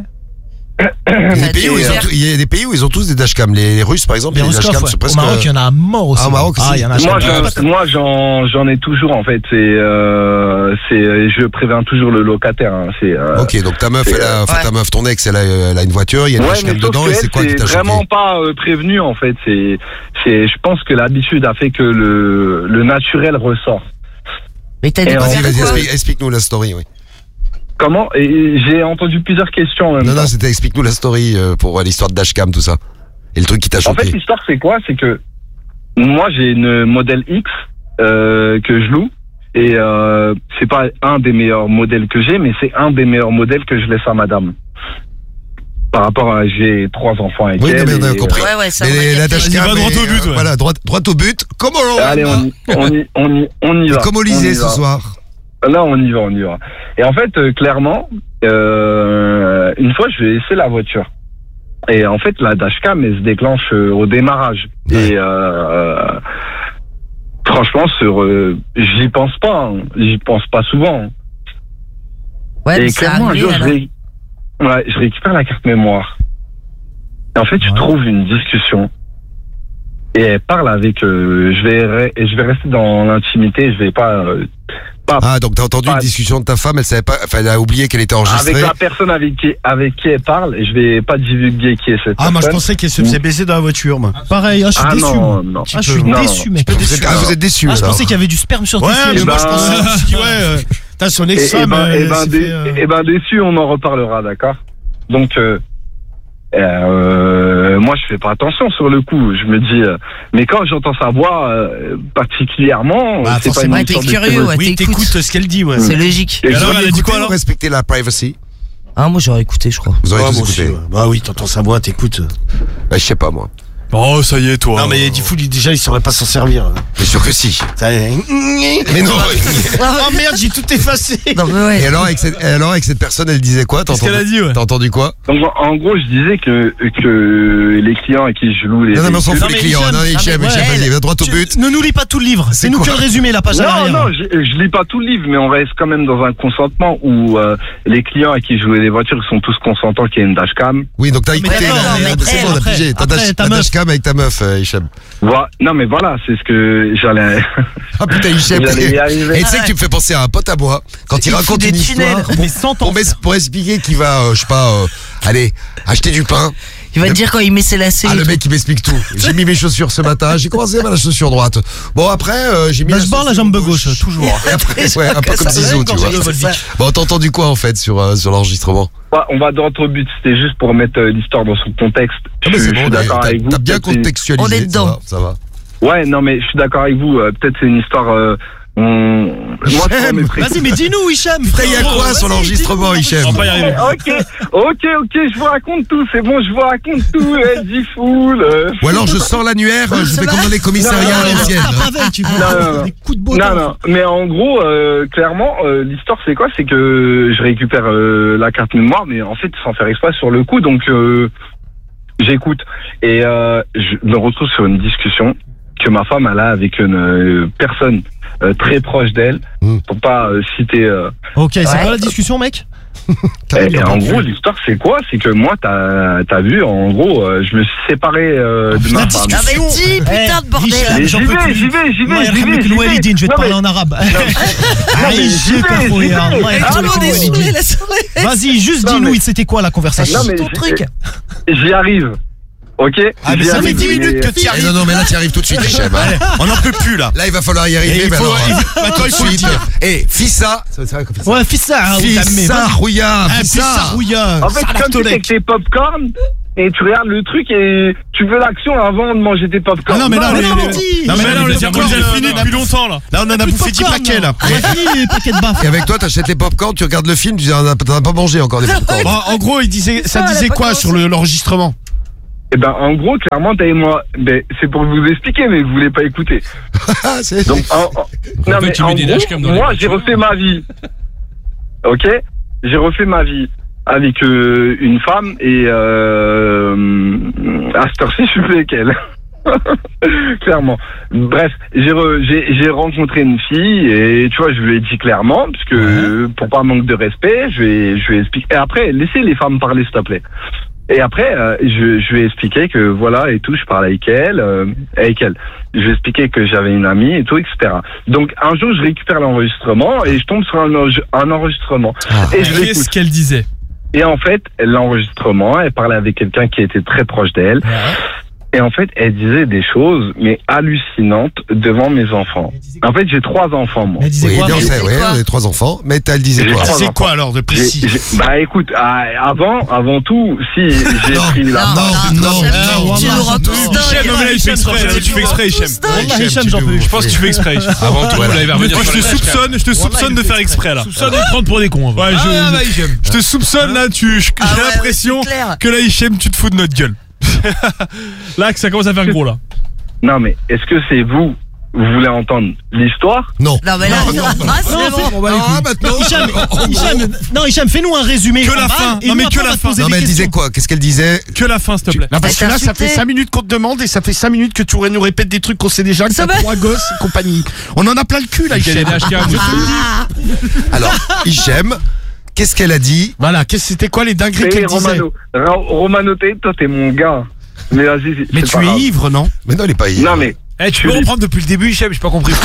Il y a des pays où ils ont tous des dashcams. Les Russes, par exemple, les dashcams, presque... Au Maroc, il y en a un mort aussi. Ah, au Maroc aussi. Moi, j'en ai toujours, en fait. Je préviens toujours le locataire. Hein. Ok, donc ta meuf, ton ex, elle a une voiture, il y a une dashcam dedans, et c'est quoi qui t'a choqué? C'est vraiment pas prévenu, en fait. Je pense que l'habitude a fait que le naturel ressort. Mais t'as dit vas-y, explique-nous la story, oui. Comment? J'ai entendu plusieurs questions en même temps. Non, c'était explique-nous la story pour l'histoire de dashcam, tout ça. Et le truc qui t'a choqué. En fait, l'histoire, c'est quoi? C'est que moi, j'ai une modèle X que je loue. Et c'est pas un des meilleurs modèles que j'ai, mais c'est un des meilleurs modèles que je laisse à madame. Par rapport à... J'ai 3 enfants avec elle. Oui, on a compris. Ouais, ça mais la dashcam... droit au but, ouais. Voilà, droit au but. Comment Allez, on y va. Comme au lycée ce soir. Là, on y va. Et en fait, clairement, une fois, je vais essayer la voiture. Et en fait, la dashcam, elle se déclenche au démarrage. Ouais. Et franchement, j'y pense pas. J'y pense pas souvent. Ouais, et clairement, un jour, je récupère la carte mémoire. Et en fait, je trouve une discussion. Et elle parle avec... je vais rester dans l'intimité, je vais pas... donc t'as entendu une discussion de ta femme, elle savait pas, elle a oublié qu'elle était enregistrée. Avec la personne avec qui elle parle, et je vais pas divulguer qui est cette personne. Moi je pensais qu'elle se faisait baiser dans la voiture, moi. Pareil, je suis déçu. Non. Je suis déçu, mec. Vous êtes déçu. Je pensais qu'il y avait du sperme sur tes sièges. Ouais, moi je pensais, t'as son ex-femme. Déçu, on en reparlera, d'accord? Donc, moi je fais pas attention sur le coup, je me dis mais quand j'entends sa voix particulièrement, c'est pas une t'es curieux, t'écoutes ce qu'elle dit, c'est logique. Et alors elle a dit quoi alors? Respecter la privacy. Moi j'aurais écouté, je crois. Vous aurez tous écouté. Bah oui, t'entends sa voix, t'écoutes. Je sais pas moi. Oh, ça y est, toi. Non, mais du coup, déjà, il saurait pas s'en servir. Mais sûr que si. Mais non. Oh merde, j'ai tout effacé. Non, mais ouais. Et alors, avec cette personne, elle disait quoi? Qu'est-ce qu'elle a dit, T'as entendu quoi? Donc, en gros, je disais que les clients à qui je loue les... Non, mais on s'en fout les clients. Non, Hichem, vas-y, va droit au but. Ne nous lis pas tout le livre. C'est nous que le résumé, la page à l'arrière. Non, je lis pas tout le livre, mais on reste quand même dans un consentement où les clients à qui je loue les voitures sont tous consentants qu'il y ait une dashcam. Oui, donc t'as écouté. C'est bon, on a pigé. T'as dashcam avec ta meuf. Hichem. Non mais voilà, c'est ce que j'allais... Ah putain Hichem, et tu sais que tu me fais penser à un pote à moi quand il raconte une histoire pour expliquer qu'il va, je sais pas, aller acheter du pain. Il va te dire quand il met ses lacets. Le mec il m'explique tout. J'ai mis mes chaussures ce matin, j'ai commencé par la chaussure droite. Bon après j'ai mis je barre la jambe gauche toujours. Et après un peu comme Zizou, tu vois. Bon, t'as entendu quoi en fait sur l'enregistrement? On va droit au but, c'était juste pour mettre l'histoire dans son contexte. Mais c'est bon, t'as bien contextualisé. On est dedans. Ça va. Ouais, non mais je suis d'accord avec vous, peut-être c'est une histoire... Vas-y, mais dis-nous, Hichem. Il y a quoi sur l'enregistrement, Hichem? Ok, je vous raconte tout, c'est bon, je vous raconte tout, dis foule. Ou alors je sors l'annuaire, je fais comme dans les commissariats à l'ancienne. Non, mais en gros, clairement, l'histoire c'est quoi? C'est que je récupère la carte mémoire, mais en fait sans faire exprès sur le coup, donc j'écoute. Et je me retrouve sur une discussion que ma femme elle a avec une personne très proche d'elle, pour pas citer... Ok, c'est quoi la discussion, mec? Et en gros, l'histoire, c'est quoi? C'est que moi, t'as vu, en gros, je me suis séparé de ma femme. Ah mais dis, putain de bordel! J'y vais. Je vais te parler en arabe. Vas-y, juste dis-nous, c'était quoi la conversation? J'y arrive. Ok. Ah, mais ça fait 10 minutes que tu y arrives. Non, mais là, tu y arrives tout de suite, Hichem. Ouais, on n'en peut plus là. Là, il va falloir y arriver. Et il mais faut- alors, maintenant, il faut le suite. dire. Et Fissa. C'est vrai qu'on fait ça. Ouais, fais ça. hein, Fissa, Rouillard, Ah, Fissa. Fissa Rouillard. En fait, comme tu fais avec tes popcorn et tu regardes le truc et tu veux l'action avant de manger tes popcorn. Ah non, mais là, mais non, les- on dit. Non, mais Mais là, là, on les a popcorn, finis depuis longtemps là. Là, on en a bouffé 10 paquets là. On a fini les paquets de baffes. Et avec toi, t'achètes les popcorn, tu regardes le film, tu dis, t'en as pas mangé encore des popcorn. Bon, en gros, ça Ah, disait elle a quoi pas sur l'enregistrement? Eh ben, en gros, clairement, t'as et moi, ben, c'est pour vous expliquer, mais vous voulez pas écouter. Ah, c'est. Donc, non, fait, mais tu en mets des gros, dashcams dans les moi, voitures. j'ai refait ma vie. Ok? J'ai refait ma vie avec une femme et à cette heure-ci, je suis plus avec elle. Clairement. Bref, j'ai rencontré une fille et tu vois, je lui ai dit clairement, parce que pour pas manque de respect, je vais expliquer. Et après, laissez les femmes parler, s'il te plaît. Et après, je lui ai expliqué que voilà et tout, je parle avec elle. Je lui ai expliqué que j'avais une amie et tout, etc. Donc un jour, je récupère l'enregistrement et je tombe sur un enregistrement. Et je l'écoute. Qu'est-ce qu'elle disait? Et en fait, l'enregistrement, elle parlait avec quelqu'un qui était très proche d'elle. Et en fait, elle disait des choses, mais hallucinantes, devant mes enfants. En fait, j'ai 3 enfants, moi. Elle disait Oui, quoi on sait, quoi ouais, on est 3 enfants. Mais elle disait quoi? J'ai C'est quoi alors de précis? Bah écoute, avant tout, si j'ai Non, pris la non. Tu nous rends tous Hichem, non mais là, il fait exprès. Là, tu fais exprès, Hichem. Wallah, Hichem, j'en peux plus. Je pense que tu fais exprès, Hichem. Avant tout, Voilà. vous l'avez revenir Moi, sur je te la dashcam. soupçonne de faire exprès là. Ça doit te prendre pour des cons. en vrai. Ouais, Ah, bah, Hichem. je te soupçonne là, j'ai l'impression c'est clair. que là, Hichem, tu te fous de notre gueule. Là, que ça commence à faire gros là. Non mais est-ce que c'est vous voulez entendre l'histoire? Non. Non, mais là, ah, c'est bon. Ah, maintenant. Hicham, fais-nous un résumé. Que en la balle, fin. et Non, nous, mais après, que on la va te fin. poser Non, des mais elle disait questions. quoi? Qu'est-ce qu'elle disait? Que la fin, s'il te plaît. Non, parce que là, ça insulté. fait 5 minutes qu'on te demande et ça fait 5 minutes que tu nous répètes des trucs qu'on sait déjà, que Ça t'as va 3 gosses et compagnie. On en a plein le cul là, Quel est Hichem. dashcam aussi. Alors, Hichem, qu'est-ce qu'elle a dit? Voilà, c'était quoi les dingueries Hey, qu'elle disait? Romano, toi t'es mon gars. Mais vas-y, Mais c'est tu pas es grave. ivre, non? Mais non, elle est pas Non mais Eh, tu peux reprendre depuis le début, Hichem, j'ai pas compris.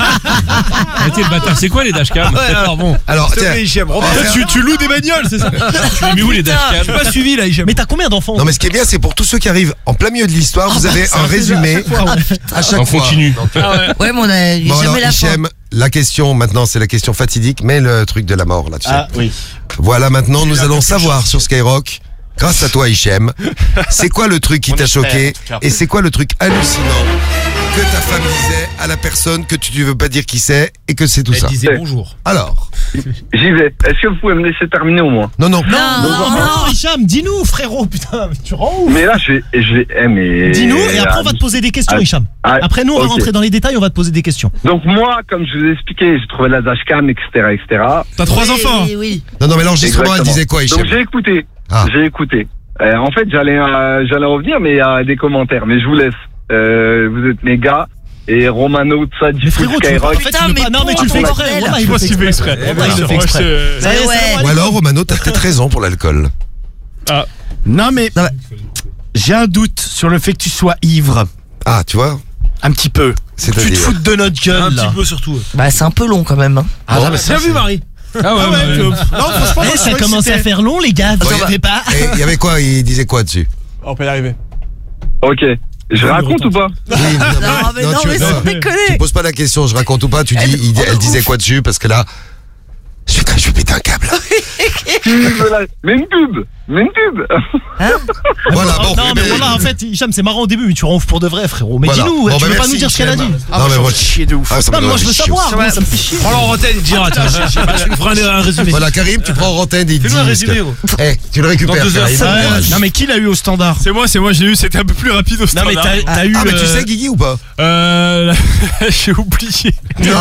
Arrêtez le bâtard, c'est quoi les dashcams? Ouais, alors bon. Alors, S'il te tiens. plaît, Hichem, reprends. Tu loues des bagnoles, c'est ça? Tu l'as mis où les dashcams? J'ai pas suivi là, Hichem. Mais t'as combien d'enfants? Non, mais ce qui est bien, c'est pour tous ceux qui arrivent en plein milieu de l'histoire, vous avez un résumé à chaque En fois. continu. Ouais, mais on a Bon, alors, jamais la fin. Hichem, la question maintenant, c'est la question fatidique, mais le truc de la mort, là, tu sais. Ah oui. Voilà, maintenant, nous allons savoir sur Skyrock, grâce à toi, Hichem, c'est quoi le truc qui t'a choqué et c'est quoi le truc hallucinant que ta femme disait à la personne que tu ne veux pas dire qui c'est et que c'est tout Elle ça. disait bonjour. Alors, j'y vais. Est-ce que vous pouvez me laisser terminer au moins? non. Non, Hicham, dis-nous, frérot, putain, tu rends ouf. Mais là, mais. Dis-nous et après on va te poser des questions, Ah, Hicham. ah, Après nous on va ok. rentrer dans les détails, on va te poser des questions. Donc moi, comme je vous ai expliqué, j'ai trouvé la dashcam, etc., etc. T'as 3 enfants. Oui, oui. Non, mais l'enregistrement, elle Exactement. disait quoi, Hichem? Donc j'ai écouté. Ah. J'ai écouté. En fait, j'allais revenir, mais il y a des commentaires. Mais je vous laisse. Vous êtes mes gars. Et Romano, tout ça, Mais du frérot, tu veux pas, en Skyrock. fait, tu veux pas. Non, mais tu le fais exprès. bordel. Wallah, Je il sais le pas si tu fais exprès. Wallah, il le fait exprès. Ça y est, Ouais. c'est bon, Ou alors, Romano, t'as peut-être raison pour l'alcool. Non, mais j'ai un doute sur le fait que tu sois ivre. Ah, tu vois? Un petit peu. Tu te C'est-à-dire. fous de notre gueule, Un là. petit peu surtout. Bah, c'est un peu long quand même. Hein. Ah, non, mais ça, Bien vu, Marie. Ah ouais, Non, franchement, Eh, ça commence à faire long, les gars. Vous Ouais. savez pas. Et il y avait quoi? Il disait quoi dessus? On peut y arriver. Ok. Je raconte ou pas? Oui, Non, mais non, mais c'est tu déconné. poses pas la question, je raconte ou pas, tu dis, elle disait quoi dessus, parce que là, je vais péter un câble. Mais une pub. Voilà, bon. Non, mais voilà, en fait, Hicham, c'est marrant au début, mais tu rends ouf pour de vrai, frérot. Mais Voilà. dis-nous, Bon, tu bah, veux pas merci, nous dire ce qu'elle a dit? Hichem. Ah, Non, mais moi, moi, je chier de ouf. Ah, ça me Non, mais moi donne je veux chier. savoir, moi, ça me fait chier. Prends-le en antenne et dis, attends, je ferai un résumé. Voilà, Karim, tu prends Rantaine et il dit. Fais-nous un résumé, gros. Eh, tu le récupères, Dans 2 heures, Karim. ça va. Courage. Non, mais qui l'a eu au standard? C'est moi, je l'ai eu, c'était un peu plus rapide au Non, mais standard. t'as eu. Ah, mais tu sais, Guigui ou pas? J'ai oublié. Non.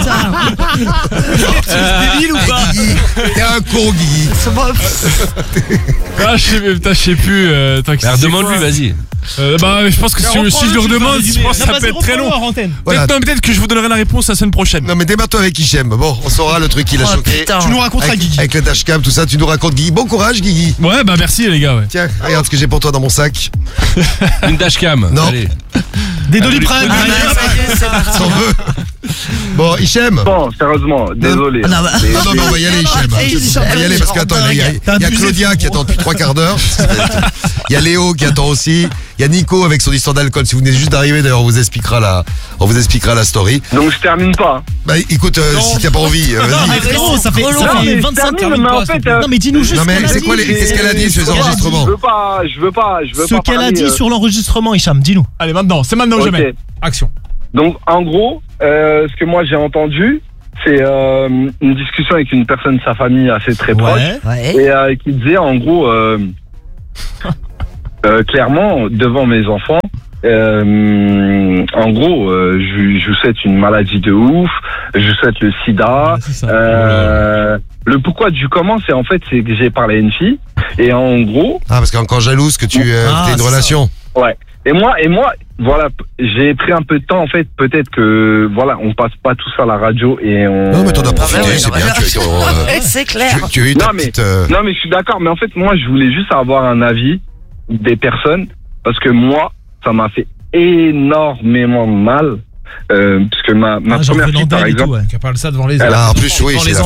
Débile ou pas? Guigui, t'es un con, Guigui. Ah, je sais plus. Alors demande-lui, vas-y. Bah, je pense que si je le redemande, je pense que ça peut être très long. Voilà. Peut-être que je vous donnerai la réponse la semaine prochaine. Non, mais démarre-toi avec Hichem. Bon, on saura le truc qui l'a Oh, choqué. putain. Tu nous raconteras, Avec, Guigui. avec le dashcam, tout ça, tu nous racontes, Guigui. Bon courage, Guigui. Ouais, bah merci les gars, ouais. Tiens, regarde ce que j'ai pour toi dans mon sac. Une dashcam. Non. Allez. Des Doliprane. Ah, ça y est, c'est parti. T'en veux? Bon, Hichem. Bon, sérieusement, désolé. Non, Non, on va y aller, Hichem. On va y aller parce qu'attends, il y a Claudia qui attend depuis 3 quarts d'heure. Il y a Léo qui attend aussi. Il y a Nico avec son histoire d'alcool. Si vous venez juste d'arriver, d'ailleurs, on vous expliquera la story. Donc je termine pas. Bah écoute, si t'as pas envie, Non, vas-y. mais frérot, ça fait mais 25 termine, mais en fait, Non, mais dis-nous juste Non mais ce c'est quoi qu'est-ce qu'elle a dit sur les enregistrements? Je veux pas Ce qu'elle a dit sur l'enregistrement, Hicham, dis-nous. Allez, maintenant, c'est maintenant ou jamais. Action. Donc en gros, ce que moi j'ai entendu, c'est une discussion avec une personne de sa famille assez très proche, et qui disait en gros, clairement devant mes enfants, en gros, je vous souhaite une maladie de ouf, je vous souhaite le sida. Le pourquoi du comment, c'est que j'ai parlé à une fille, et en gros. Ah, parce qu'encore jalouse que tu aies une relation. Ouais. Et moi, voilà, j'ai pris un peu de temps, en fait, peut-être que, voilà, on passe pas tout ça à la radio et on... Non, mais t'en as profité, c'est bien, c'est clair. Tu as eu ta petite... Non, mais je suis d'accord, mais en fait, moi, je voulais juste avoir un avis des personnes, parce que moi, ça m'a fait énormément mal, parce que ma première fille, par exemple... Qui parle ça devant les en plus, oui, c'est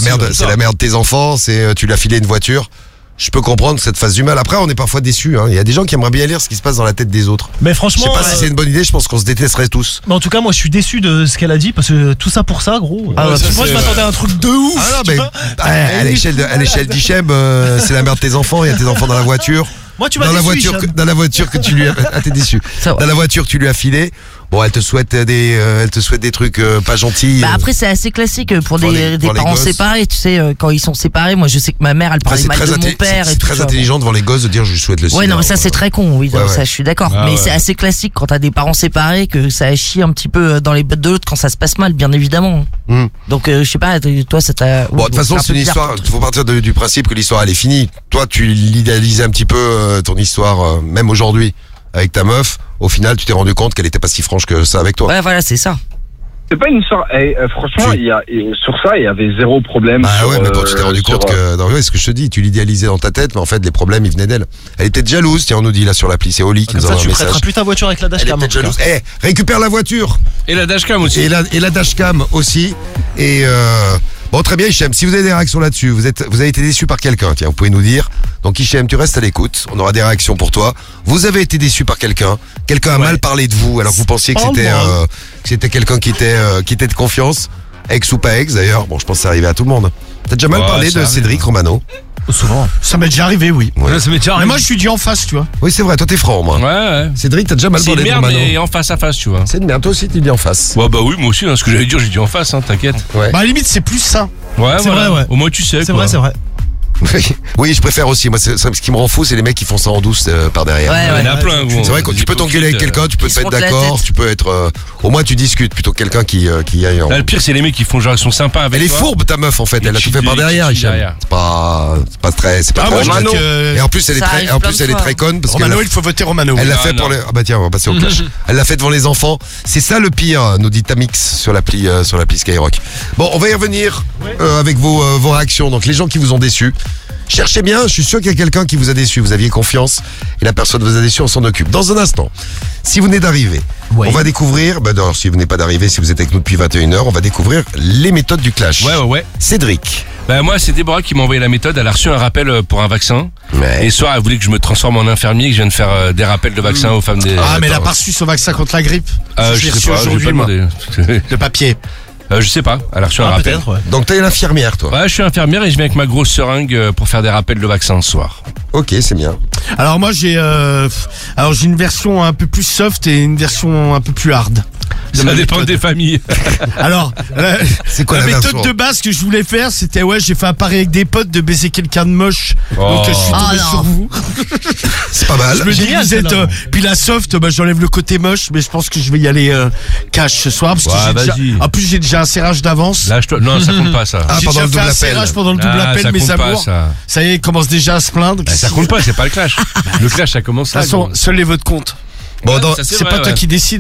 la merde de tes enfants, tu lui as filé une voiture. Je peux comprendre que ça te fasse du mal. Après, on est parfois déçus. Il y a des gens qui aimeraient bien lire ce qui se passe dans la tête des autres. Mais franchement, je sais pas si c'est une bonne idée. Je pense qu'on se détesterait tous. Mais en tout cas, moi, je suis déçu de ce qu'elle a dit parce que tout ça pour ça, gros. Moi, je m'attendais à un truc de ouf. Ah non, mais à l'échelle d'Hichem, c'est la mère de tes enfants. Il y a tes enfants dans la voiture. Moi, tu m'as dans la voiture que tu lui as... Ah, t'es déçu. Dans la voiture que tu lui as filé. Bon, elle te souhaite des trucs pas gentils. Bah après, c'est assez classique pour des parents séparés. Tu sais, quand ils sont séparés, moi je sais que ma mère, elle parlait mal de mon père. C'est très intelligent devant les gosses de dire je lui souhaite le sida. Ouais, non, mais ça c'est très con, oui, ça je suis d'accord. Mais c'est assez classique quand t'as des parents séparés que ça chie un petit peu dans les bottes de l'autre quand ça se passe mal, bien évidemment. Donc je sais pas, toi ça t'a... Bon, de toute façon, c'est une histoire, il faut partir du principe que l'histoire elle est finie. Toi, tu l'idéalisais un petit peu ton histoire, même aujourd'hui, avec ta meuf. Au final, tu t'es rendu compte qu'elle était pas si franche que ça avec toi. Ouais, voilà, c'est ça. C'est pas une histoire. Franchement, sur ça, il y avait zéro problème. Ah ouais, mais toi, tu t'es rendu compte que. Non, ouais, ce que je te dis, tu l'idéalisais dans ta tête, mais en fait, les problèmes, ils venaient d'elle. Elle était jalouse, tiens, on nous dit là sur l'appli, c'est Oli qui nous envoie un message. Tu prêteras plus ta voiture avec la dashcam. Elle était jalouse. Récupère la voiture. Et la dashcam aussi. Et la dashcam aussi. Et bon, très bien, Hichem. Si vous avez des réactions là-dessus, vous avez été déçu par quelqu'un, tiens, vous pouvez nous dire. Donc, Hichem, tu restes à l'écoute. On aura des réactions pour toi. Vous avez été déçu par quelqu'un. Quelqu'un a mal parlé de vous, alors que vous pensiez que c'était quelqu'un qui était de confiance. Ex ou pas ex, d'ailleurs. Bon, je pense que c'est arrivé à tout le monde. T'as déjà mal parlé de Cédric Romano? Souvent. Ça m'est déjà arrivé, oui. Ouais. Ça m'est déjà arrivé. Mais moi, je suis dit en face, tu vois. Oui, c'est vrai, toi t'es franc, moi. Ouais. Cédric, t'as déjà mal parlé de Romano. C'est une merde, mais en face à face, tu vois. C'est une merde, toi aussi t'es dit en face. Ouais, bah oui, moi aussi, ce que j'allais dire, j'ai dit en face, t'inquiète. Ouais. Bah, à la limite, c'est plus ça. Ouais, c'est vrai, ouais. Au moins, tu sais. C'est vrai, c'est vrai. Oui, je préfère aussi. Moi, ce qui me rend fou, c'est les mecs qui font ça en douce par derrière. Ouais, il y en a plein, gros. C'est vrai que tu peux t'engueuler avec quelqu'un, tu peux te mettre d'accord, tu peux être. Au moins, tu disques plutôt que quelqu'un qui aille en. Là, le pire, c'est les mecs qui font genre, ils sont sympas avec. Elle est fourbe, ta meuf, en fait. Elle a tout fait par derrière, Hicham. C'est pas très. C'est pas très. Et en plus, elle est très conne parce que. Romano, il faut voter Romano. Elle l'a fait pour les. Ah bah tiens, on va passer au clash. Elle l'a fait devant les enfants. C'est ça le pire, nous dit Tamix sur l'appli Skyrock. Bon, on va y revenir avec vos réactions. Donc, les gens qui vous ont déçus. Cherchez bien, je suis sûr qu'il y a quelqu'un qui vous a déçu, vous aviez confiance et la personne vous a déçu, on s'en occupe. Dans un instant, si vous venez d'arriver, on va découvrir, si vous venez pas d'arriver, si vous êtes avec nous depuis 21h, on va découvrir les méthodes du clash. Ouais. Cédric. Bah moi, c'est Déborah qui m'a envoyé la méthode, elle a reçu un rappel pour un vaccin. Et ce soir, elle voulait que je me transforme en infirmier, que je vienne faire des rappels de vaccin aux femmes des... Ah, mais elle a pas reçu son vaccin contre la grippe. Je sais pas, aujourd'hui, moi. Le papier. Je sais pas, elle a reçu un rappel. Donc t'es une infirmière, toi? Ouais, je suis infirmière et je viens avec ma grosse seringue pour faire des rappels de vaccins ce soir. Ok, c'est bien. Alors moi j'ai une version un peu plus soft et une version un peu plus hard. Ça dépend des familles. Alors, c'est quoi la méthode de base que je voulais faire, c'était j'ai fait un pari avec des potes de baiser quelqu'un de moche. Donc je suis tombé sur vous. C'est pas mal. Je me dis vous êtes puis la soft, j'enlève le côté moche, mais je pense que je vais y aller cash ce soir parce que en plus j'ai déjà un serrage d'avance. Non, ça compte pas ça. J'ai déjà fait un serrage pendant le double appel, mes amours. Ça y est, ils commencent déjà à se plaindre. Ça compte pas, c'est pas le clash. Le clash, ça commence là. De toute façon, seuls les votes comptent. Bon, c'est pas toi qui décide.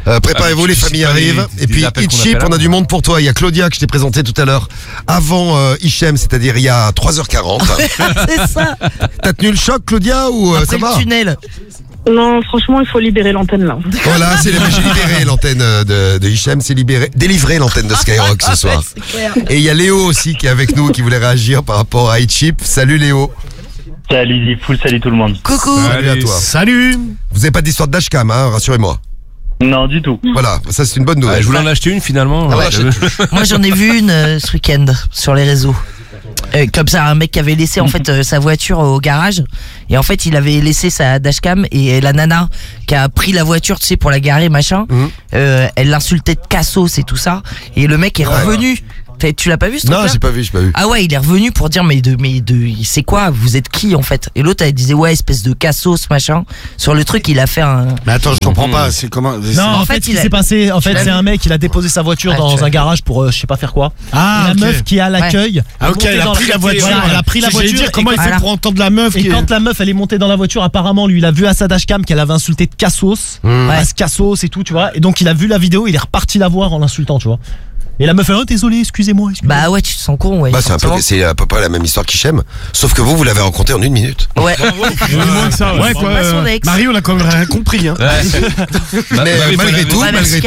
Préparez-vous, les familles arrivent. Et puis, Hitchip, on a du monde pour toi. Il y a Claudia que je t'ai présenté tout à l'heure avant Hichem, c'est-à-dire il y a 3h40. C'est ça. T'as tenu le choc, Claudia, ou Après ça va? le tunnel. Non, franchement, il faut libérer l'antenne là. Voilà, j'ai libéré l'antenne de Hichem, c'est délivré l'antenne de Skyrock ce soir. Et il y a Léo aussi qui est avec nous, qui voulait réagir par rapport à Hitchip. Salut Léo. Salut Diffoul, salut tout le monde. Coucou. Salut à toi. Salut. Vous n'avez pas d'histoire de dashcam, hein, rassurez-moi. Non, du tout. Voilà, ça c'est une bonne nouvelle. Je voulais en acheter une finalement. Ah ouais. Moi j'en ai vu une ce week-end sur les réseaux. Comme ça, un mec qui avait laissé en fait sa voiture au garage, et en fait il avait laissé sa dashcam, et la nana qui a pris la voiture, tu sais, pour la garer machin, elle l'insultait de cassos et tout ça, et le mec est revenu. Tu l'as pas vu ce truc-là? Non, j'ai pas vu. Ah ouais, il est revenu pour dire mais c'est quoi, vous êtes qui en fait? Et l'autre elle disait ouais, espèce de cassos machin. Sur le truc, il a fait un. Mais attends, je comprends pas, c'est comment? Non, en fait, ce qui s'est passé, c'est un mec, il a déposé sa voiture dans un garage pour je sais pas faire quoi. Ah, la meuf qui est à l'accueil. Ah ok, elle a pris la voiture. Voilà, elle a pris la voiture. Dire comment il fait pour entendre la meuf. Et quand la meuf elle est montée dans la voiture, apparemment lui il a vu à sa dashcam qu'elle avait insulté de cassos, cassos et tout, tu vois. Et donc il a vu la vidéo, il est reparti la voir en l'insultant, tu vois. Et la meuf, désolé, excusez-moi. Bah ouais, tu te sens con, ouais. Bah c'est à peu près la même histoire qu'Hichem, sauf que vous l'avez rencontré en 1 minute. Ouais. moins que ça. Ouais, quoi. Marie, on a quand même rien compris, hein. Mais malgré tout,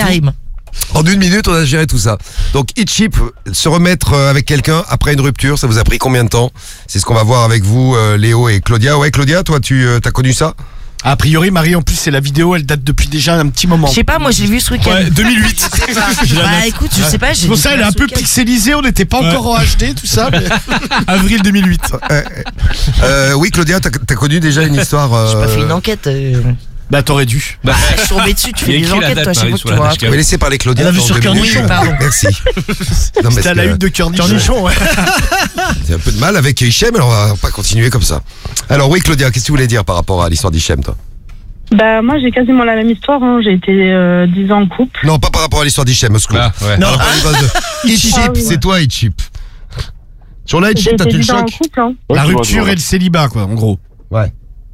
en 1 minute, on a géré tout ça. Donc, Hitchip, se remettre avec quelqu'un après une rupture, ça vous a pris combien de temps? C'est ce qu'on va voir avec vous, Léo et Claudia. Ouais, Claudia, toi, tu as connu ça? A priori, Marie, en plus, c'est la vidéo, elle date depuis déjà un petit moment. Je sais pas, moi j'ai vu ce week-end. Ouais, 2008. Bah écoute, je sais pas. C'est pour ça, elle est un peu pixelisée, on n'était pas encore en HD, tout ça. Mais... Avril 2008. Oui, Claudia, t'as connu déjà une histoire. J'ai pas fait une enquête. Bah t'aurais dû. Je suis tombé dessus, tu fais des enquêtes toi, je sais pas que tu vois. Mais laissez parler Claudia. Elle a vu sur Cornichon. Merci. C'était à la une de Cornichon. Ouais. C'est un peu de mal avec Hichem, alors on va pas continuer comme ça. Alors oui, Claudia, qu'est-ce que tu voulais dire par rapport à l'histoire d'Hichem, toi? Bah moi j'ai quasiment la même histoire, hein. J'ai été 10 ans en couple. Non, pas par rapport à l'histoire d'Hichem, Ah, ouais. Non, Hitchip, c'est toi Hitchip. Sur la Hitchip, t'as eu le choc. La rupture et le célibat, quoi, en gros. Ouais.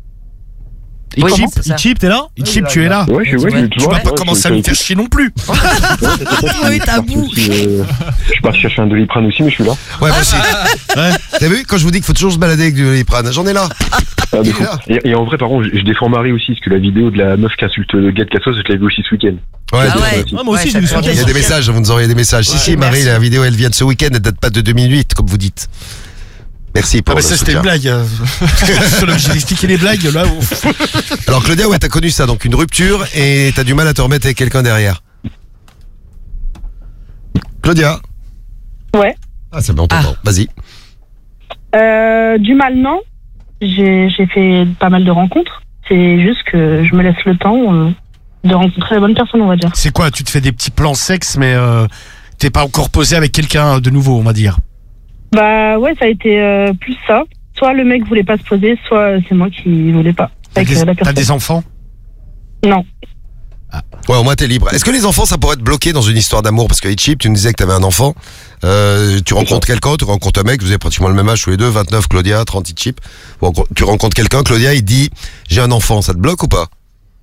Hitchip, t'es là? Hitchip, tu es là? Ouais, je suis Tu vas pas commencer à nous faire chier non plus. Oui, tabou. Je suis parti chercher un Doliprane aussi, mais je suis là. Ouais, moi aussi. T'as vu, quand je vous dis qu'il faut toujours se balader avec du Doliprane, j'en ai là. Et en vrai, par contre, je défends Marie aussi, parce que la vidéo de la meuf qui insulte le gars de Cassos, je l'ai vu aussi ce week-end. Ouais, moi aussi j'ai vu ça. Il y a des messages, vous nous envoyez des messages. Si, Marie, la vidéo elle vient de ce week-end, elle date pas de 2008, comme vous dites. Merci pour le soutien. Ça c'était une blague. J'ai expliqué les blagues là. Alors Claudia, ouais, t'as connu ça, donc une rupture et t'as du mal à te remettre avec quelqu'un derrière. Claudia. Ouais. Ah, ça on t'entend. Vas-y. Du mal, non. J'ai fait pas mal de rencontres. C'est juste que je me laisse le temps de rencontrer la bonne personne, on va dire. C'est quoi? Tu te fais des petits plans sexe, mais t'es pas encore posé avec quelqu'un de nouveau, on va dire. Bah ouais, ça a été plus ça. Soit le mec voulait pas se poser, soit c'est moi qui voulais pas. T'as des enfants? Non. Ah. Ouais, au moins t'es libre. Est-ce que les enfants ça pourrait te bloquer dans une histoire d'amour? Parce que Hitchip, tu nous disais que t'avais un enfant. Tu rencontres quelqu'un, tu rencontres un mec, vous avez pratiquement le même âge tous les deux, 29 Claudia, 30 Hitchip. Tu rencontres quelqu'un, Claudia, il dit j'ai un enfant, ça te bloque ou pas?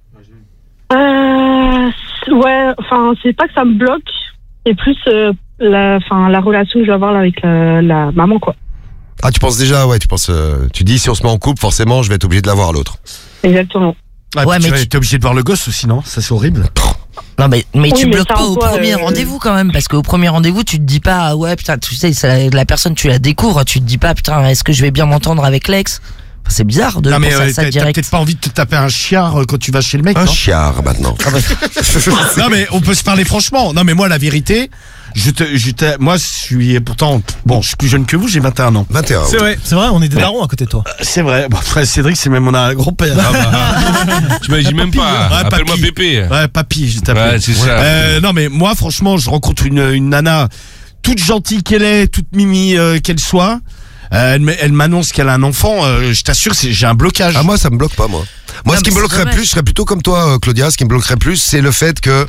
Ouais, enfin c'est pas que ça me bloque, c'est plus la relation que je vais avoir là avec la maman, quoi. Ah, tu penses déjà, ouais, tu dis si on se met en couple, forcément je vais être obligé de la voir l'autre. Exactement. Ah, ouais, mais t'es obligé de voir le gosse aussi, non? Ça c'est horrible. Non mais tu bloques pas au premier rendez-vous quand même, parce qu'au premier rendez-vous tu te dis pas ouais putain, tu sais la personne tu la découvres, tu te dis pas putain est-ce que je vais bien m'entendre avec l'ex? Enfin, c'est bizarre de penser à ça direct. T'as peut-être pas envie de te taper un chiard quand tu vas chez le mec, un chiard maintenant. Non mais on peut se parler franchement. Non mais moi la vérité, moi je suis pourtant je suis plus jeune que vous, j'ai 21 ans. 21. C'est vrai, on est des darons à côté de toi. C'est vrai. Bon, frère Cédric, c'est même un grand-père. T'imagines même pas. Appelle-moi Pépé. Ouais, papy, je t'appelle. Ouais, c'est ça. Non mais moi franchement, je rencontre une nana toute gentille qu'elle est, toute mimi qu'elle soit. Elle m'annonce qu'elle a un enfant, je t'assure, j'ai un blocage. Ah, moi, ça me bloque pas, moi. Moi, ce qui me bloquerait plus, je serais plutôt comme toi, Claudia. Ce qui me bloquerait plus, c'est le fait que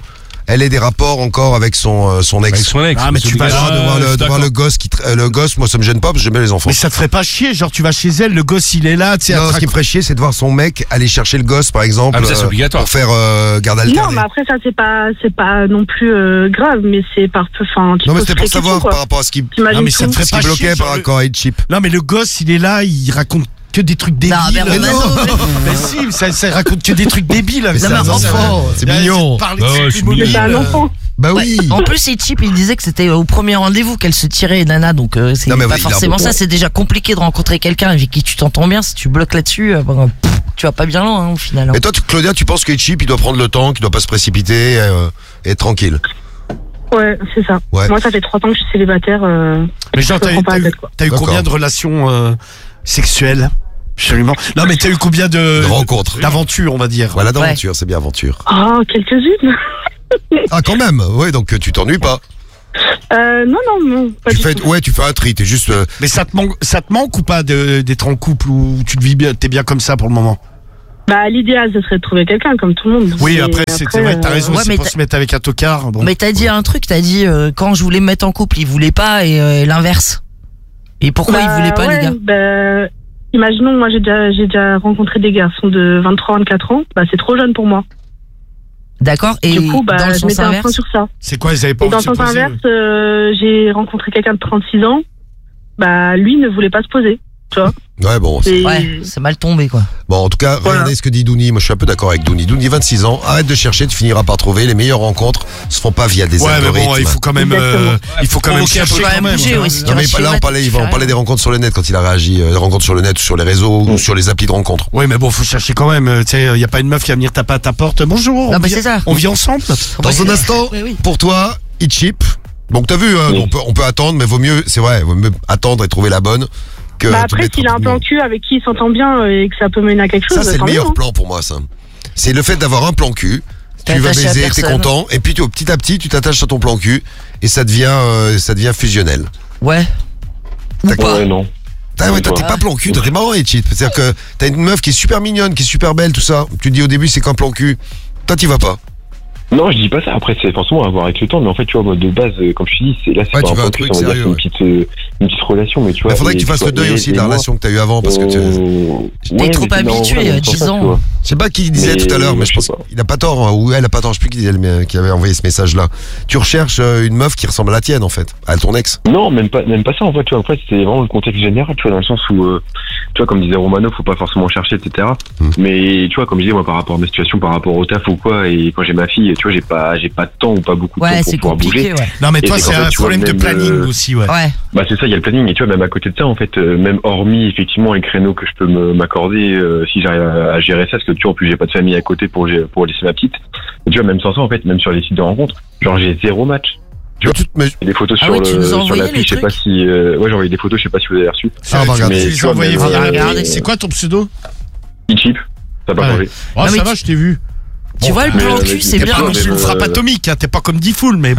elle ait des rapports encore avec son ex. Avec son ex. Ah, mais tu vas devant le gosse le gosse, moi ça me gêne pas parce que j'aime bien les enfants. Mais ça te ferait pas chier, genre tu vas chez elle, le gosse il est là, tu sais. Non, ce qui me ferait chier, c'est de voir son mec aller chercher le gosse, par exemple, Ah, mais ça, c'est obligatoire. pour faire garde alternée. Non, mais après, ça, c'est pas non plus grave, mais c'est par peu. Enfin, Non, mais c'était pour savoir par rapport à ce qui Non, mais ça te ferait pas bloquait chier, par genre rapport à Chip. Non, mais le gosse il est là, il raconte que des trucs débiles. Non, mais Romano, mais si, ça raconte que des trucs débiles. Mais c'est un enfant, c'est mignon. C'est un enfant. Bah oui. En plus, c'est cheap, il disait que c'était au premier rendez-vous qu'elle se tirait, Nana, donc c'est Non, mais pas oui, forcément ça, c'est déjà compliqué de rencontrer quelqu'un avec qui tu t'entends bien, si tu bloques là-dessus, tu vas pas bien loin, au final. Et toi, Claudia, tu penses que Chip, il doit prendre le temps, qu'il doit pas se précipiter et être tranquille? Ouais, c'est ça. Ouais. Moi, ça fait 3 ans que je suis célibataire. Mais genre, t'as eu combien de relations sexuelles? Absolument. Non, mais t'as eu combien de rencontres, d'aventures, on va dire? Voilà, d'aventure, c'est bien aventure. Ah, quelques-unes. Ah, quand même. Ouais, donc tu t'ennuies pas. Non, pas du tout. Ouais, tu fais un tri, t'es juste. Mais ça te manque ou pas d'être en couple ou tu te vis bien, t'es bien comme ça pour le moment? Bah, l'idéal, ce serait de trouver quelqu'un comme tout le monde. Oui, après c'est vrai, t'as raison, ouais, c'est pour se mettre avec un tocard. Bon. Mais t'as dit un truc, t'as dit quand je voulais me mettre en couple, il voulait pas et l'inverse. Et pourquoi il voulait pas, les gars? Bah, imaginons, moi j'ai déjà rencontré des garçons de 23-24 ans, bah c'est trop jeune pour moi. D'accord, et du coup, bah, dans le je sens mettais un inverse point sur ça. C'est quoi, ils avaient pas et dans le sens inverse, j'ai rencontré quelqu'un de 36 ans, bah lui ne voulait pas se poser, tu vois. Ouais, bon. C'est mal tombé, quoi. Bon, en tout cas, regardez ce que dit Douni. Moi, je suis un peu d'accord avec Douni. Douni, 26 ans. Arrête de chercher, tu finiras par trouver. Les meilleures rencontres se font pas via des algorithmes. Mais bon, il faut quand même, chercher quand même. Bouger, ouais, si non, mais là, on parlait des rencontres sur le net quand il a réagi. Des rencontres sur le net ou sur les réseaux ou sur les applis de rencontres. Oui, mais bon, faut chercher quand même. Tu sais, il y a pas une meuf qui va venir taper à ta porte. Bonjour. Non, mais c'est ça. On vit ensemble. Dans un instant, pour toi, Chip. Donc, t'as vu, on peut attendre, mais vaut mieux, c'est vrai, vaut mieux attendre et trouver la bonne. Bah après, s'il a un plan cul avec qui il s'entend bien et que ça peut mener à quelque chose, ça c'est le meilleur plan pour moi, ça. C'est le fait d'avoir un plan cul. Tu vas baiser, t'es content, et puis petit à petit, tu t'attaches à ton plan cul et ça devient fusionnel. Ouais. Ou pas. Ouais, non. Ouais, toi, t'es pas plan cul, toi, t'es marrant et cheat. C'est-à-dire que t'as une meuf qui est super mignonne, qui est super belle, tout ça. Tu te dis au début, c'est qu'un plan cul. Toi, t'y vas pas. Non, je dis pas ça. Après, c'est forcément à voir avec le temps, mais en fait, tu vois, moi, de base, comme je te dis, c'est pas tu veux un un truc truc sérieux, une petite relation, mais tu vois. Il faudrait que tu fasses le deuil aussi de la relation que t'as eu avant, parce que t'es trop habitué à 10 ans. Je sais pas qui disait tout à l'heure, mais je pense qu'il a pas tort, hein, ou elle a pas tort, je sais plus qui avait envoyé ce message-là. Tu recherches une meuf qui ressemble à la tienne, en fait, à ton ex. Non, même pas ça, en fait, tu vois. Après, c'est vraiment le contexte général, tu vois, dans le sens où, tu vois, comme disait Romano, faut pas forcément chercher, etc. Mais, tu vois, comme je disais, moi, par rapport à mes situations, par rapport au taf ou quoi, et quand j'ai ma fille, tu vois, j'ai pas de temps ou pas beaucoup de temps pour pouvoir bouger. Ouais. Non, mais toi, c'est un problème de planning aussi, ouais. Bah, c'est ça, il y a le planning, et tu vois, même à côté de ça, en fait, même hormis, effectivement, les créneaux que je peux m'accorder, si j'arrive à gérer ça, parce que, tu vois, en plus, j'ai pas de famille à côté pour laisser ma petite. Et tu vois, même sans ça, en fait, même sur les sites de rencontres, genre, j'ai 0 match. Tu vois, des photos sur l'appli, je sais pas si, ouais, j'ai envoyé des photos, je sais pas si vous avez reçu. Ah, on va regarder. Tu les as envoyés via. C'est quoi ton pseudo? Chip. Ça a pas changé. Oh, ça va, je t'ai vu. Tu vois, le plan cul, c'est bien. C'est une frappe atomique, hein, t'es pas comme D-Full, mais bon.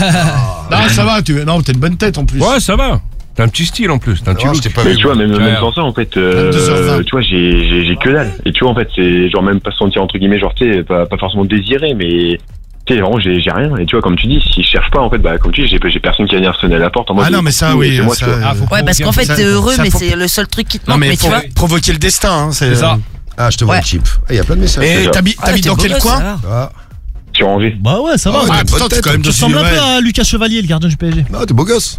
Non, ça va, t'as une bonne tête en plus. Ouais, ça va. T'as un petit style en plus. T'as un petit look. Mais tu vois, même sans ça, en fait, tu vois, j'ai que dalle. Et tu vois, en fait, c'est genre même pas se sentir, entre guillemets, genre, tu sais, pas forcément désiré, mais tu sais, vraiment, j'ai rien. Et tu vois, comme tu dis, si je cherche pas, en fait, bah, comme tu dis, j'ai personne qui va venir sonner à la porte en mode. Ah non, mais ça, oui. Ouais, parce qu'en fait, t'es heureux, mais c'est le seul truc qui te manque. Mais tu vois. Provoquer le destin, hein, c'est ça. Ah, je te vois, Chip. Il y a plein de messages. Et t'habites dans quel coin? Sur Angers. Bah ouais, ça va. Putain, tu quand même tu ressembles un peu à Lucas Chevalier, le gardien du PSG. Non, t'es beau gosse.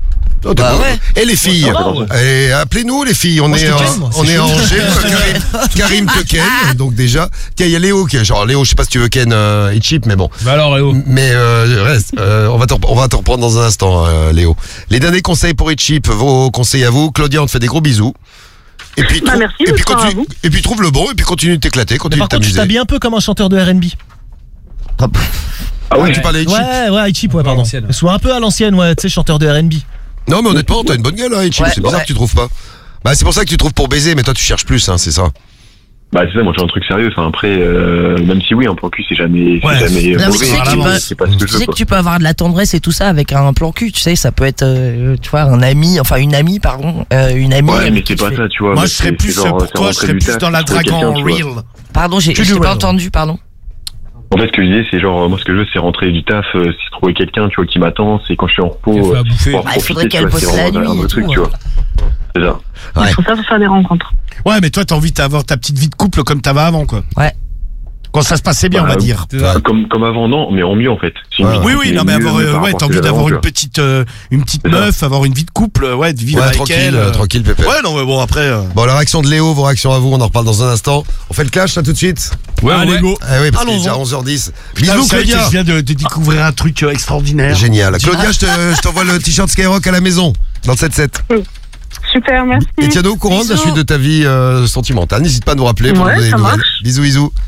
Bah ouais. Et les filles, appelez-nous les filles, on est en Angers, Karim te ken, donc déjà, tiens, il y a Léo qui est genre, Léo, je sais pas si tu veux ken et Chip, mais bon. Bah alors Léo. Mais reste, on va te reprendre dans un instant, Léo. Les derniers conseils pour Chip, vos conseils à vous, Claudia, on te fait des gros bisous. Et puis, merci, et puis trouve le bon, et puis continue de t'éclater, continue de t'amuser. Par contre, tu t'habilles un peu comme un chanteur de R&B. Ah ouais, tu parlais de Chip? Ouais, Chip, ouais, pardon. Soit un peu à l'ancienne, ouais, tu sais, chanteur de R&B. Non, mais honnêtement, t'as une bonne gueule, hein, Chip. C'est bizarre que tu trouves pas. Bah, c'est pour ça que tu trouves pour baiser, mais toi, tu cherches plus, hein, c'est ça. Bah, c'est ça, moi, je suis un truc sérieux. Enfin, après, même si oui, un plan cul, c'est jamais mauvais. C'est pas ce que je veux. Tu sais que tu peux avoir de la tendresse et tout ça avec un plan cul, tu sais, ça peut être, tu vois, une amie, pardon. Ouais, mais c'est pas ça, tu vois. Moi, je serais plus, pour toi, je serais plus dans la drague en real. Pardon, j'ai pas entendu, pardon. En fait, ce que je disais, c'est genre, moi, ce que je veux, c'est rentrer du taf, c'est trouver quelqu'un, tu vois, qui m'attend, c'est quand je suis en repos. Il faudrait qu'elle bosse la nuit. Un truc, tu vois. C'est ça. Il faut ça pour faire des rencontres. Ouais, mais toi, t'as envie d'avoir ta petite vie de couple comme t'avais avant, quoi. Ouais. Quand ça se passait bien, on va dire. Comme avant, non, mais en mieux, en fait. Oui, non, mais t'as envie d'avoir une petite meuf, avoir une vie de couple, de vivre avec elle. Tranquille, Pépé. Ouais, non, mais bon, après. Bon, la réaction de Léo, vos réactions à vous, on en reparle dans un instant. On fait le clash, là, tout de suite? Ouais, allez, go. Oui, parce qu'il est déjà 11h10. Bisous, Bisous, Claudia. Je viens de découvrir un truc extraordinaire. Génial. Claudia, je t'envoie le t-shirt Skyrock à la maison, dans le 7-7. Super, merci. Et tiens-nous au courant de la suite de ta vie sentimentale. N'hésite pas à nous rappeler pour nous donner des nouvelles. Bisous,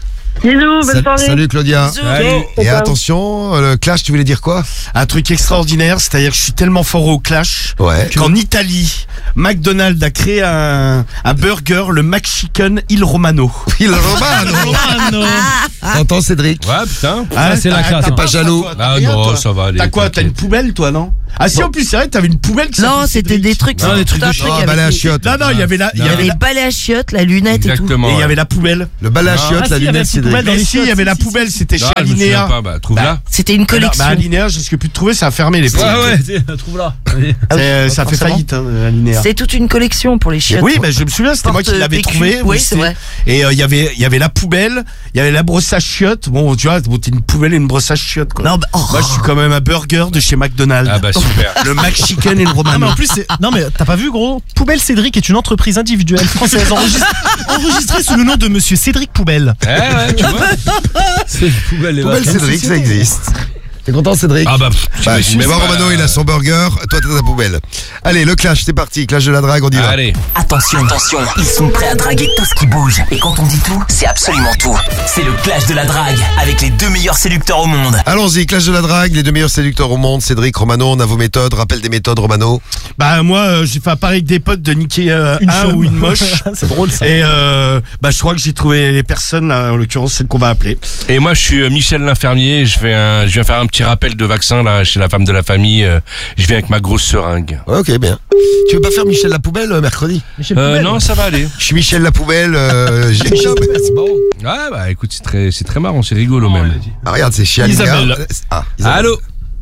bonne soirée. Salut Claudia. Salut. Et attention, le clash, tu voulais dire quoi? Un truc extraordinaire, c'est-à-dire que je suis tellement fort au clash qu'en Italie, McDonald's a créé un burger, le McChicken Il Romano. Il Romano. T'entends, Cédric? Ouais, putain. C'est la classe. T'es pas jaloux? Ah non, ça va aller. T'as quoi? T'as une poubelle, toi, non? Ah si, en plus, c'est vrai, t'avais une poubelle. Non, c'était des trucs. Non, des trucs de chiottes. balai à chiottes. Non, il y avait les balais à chiottes, la lunette et tout. Exactement. Et il y avait la poubelle. Le balai à chiottes, la lunette, Cédric. Mais si, il y avait la poubelle, c'était chez Alinea. Trouve-la. C'était une collection. Alinea, je risque plus de trouver, ça a fermé les Ah ouais, trouve-la. Ça fait faillite, Alinea. C'est toute une collection pour les chiottes. Oui, mais je me souviens, c'était moi qui l'avais trouvé. Oui, c'est vrai. Et il y avait la poubelle, il y avait la brosse à chiottes. Bon, tu vois, t'es une poubelle et une brosse à chiottes, quoi. Non, moi, je suis quand même un burger de chez McDonald's. Ah bah super. Le McChicken et le Romano. Non mais en plus non mais t'as pas vu gros, Poubelle Cédric est une entreprise individuelle française enregistrée sous le nom de monsieur Cédric Poubelle. Ouais, tu vois. C'est Poubelle Cédric, ça existe. T'es content, Cédric? Ah bah, mais moi, Romano, il a son burger, toi t'as ta poubelle. Allez, le clash, c'est parti, clash de la drague, on y va. Allez. Attention, ils sont prêts à draguer tout ce qui bouge. Et quand on dit tout, c'est absolument tout. C'est le clash de la drague, avec les 2 meilleurs séducteurs au monde. Allons-y, clash de la drague, les 2 meilleurs séducteurs au monde, Cédric, Romano, on a vos méthodes, rappel des méthodes, Romano. Bah moi, j'ai fait un pari avec des potes de niquer un ou une moche. C'est drôle ça. Et je crois que j'ai trouvé les personnes, là, en l'occurrence celle qu'on va appeler. Et moi je suis Michel l'infirmier, je viens faire un petit rappel de vaccin là chez la femme de la famille, je viens avec ma grosse seringue. Ok, bien. Tu veux pas faire Michel la poubelle mercredi? Non, ça va aller. Je suis Michel la poubelle, c'est bon. Ouais, bah écoute, c'est très marrant, c'est rigolo même. Ah, regarde, c'est chez Isabelle. Allô?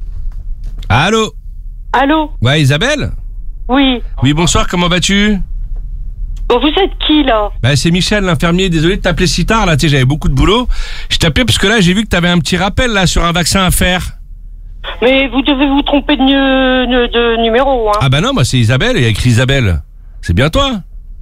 Allô? Ouais, Isabelle? Oui. Oui, bonsoir, comment vas-tu? Bon, vous êtes qui, là? Bah, c'est Michel, l'infirmier. Désolé de t'appeler si tard, là, tu sais, j'avais beaucoup de boulot. Je t'appelais parce que là, j'ai vu que t'avais un petit rappel, là, sur un vaccin à faire. Mais vous devez vous tromper de numéro, hein. Ah bah non, moi, c'est Isabelle, il y a écrit Isabelle. C'est bien toi?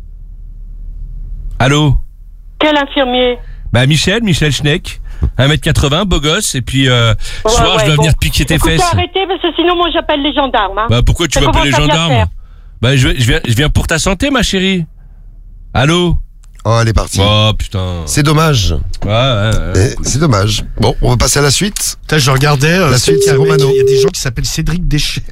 Allô? Quel infirmier? Bah, Michel Schneck. 1m80, beau gosse, et puis soir, je dois venir te piquer tes fesses. Arrêtez, parce que sinon, moi, j'appelle les gendarmes, hein. Bah, pourquoi tu vas appeler les gendarmes? Bah, je viens pour ta santé, ma chérie. Allô? Oh, elle est partie. Oh, putain. C'est dommage. Ouais. C'est dommage. Bon, on va passer à la suite. Putain, je regardais. La suite, c'est Romano. Il y a des gens qui s'appellent Cédric Déchet.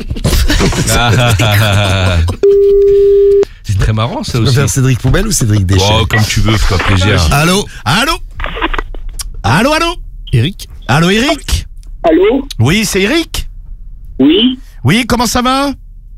C'est très marrant, ça tu aussi. Tu préfères Cédric Poubelle ou Cédric Déchet? Oh, comme tu veux, fais-toi plaisir. Allô? Eric? Allô, Eric? Allô? Oui, c'est Eric? Oui. Oui, comment ça va?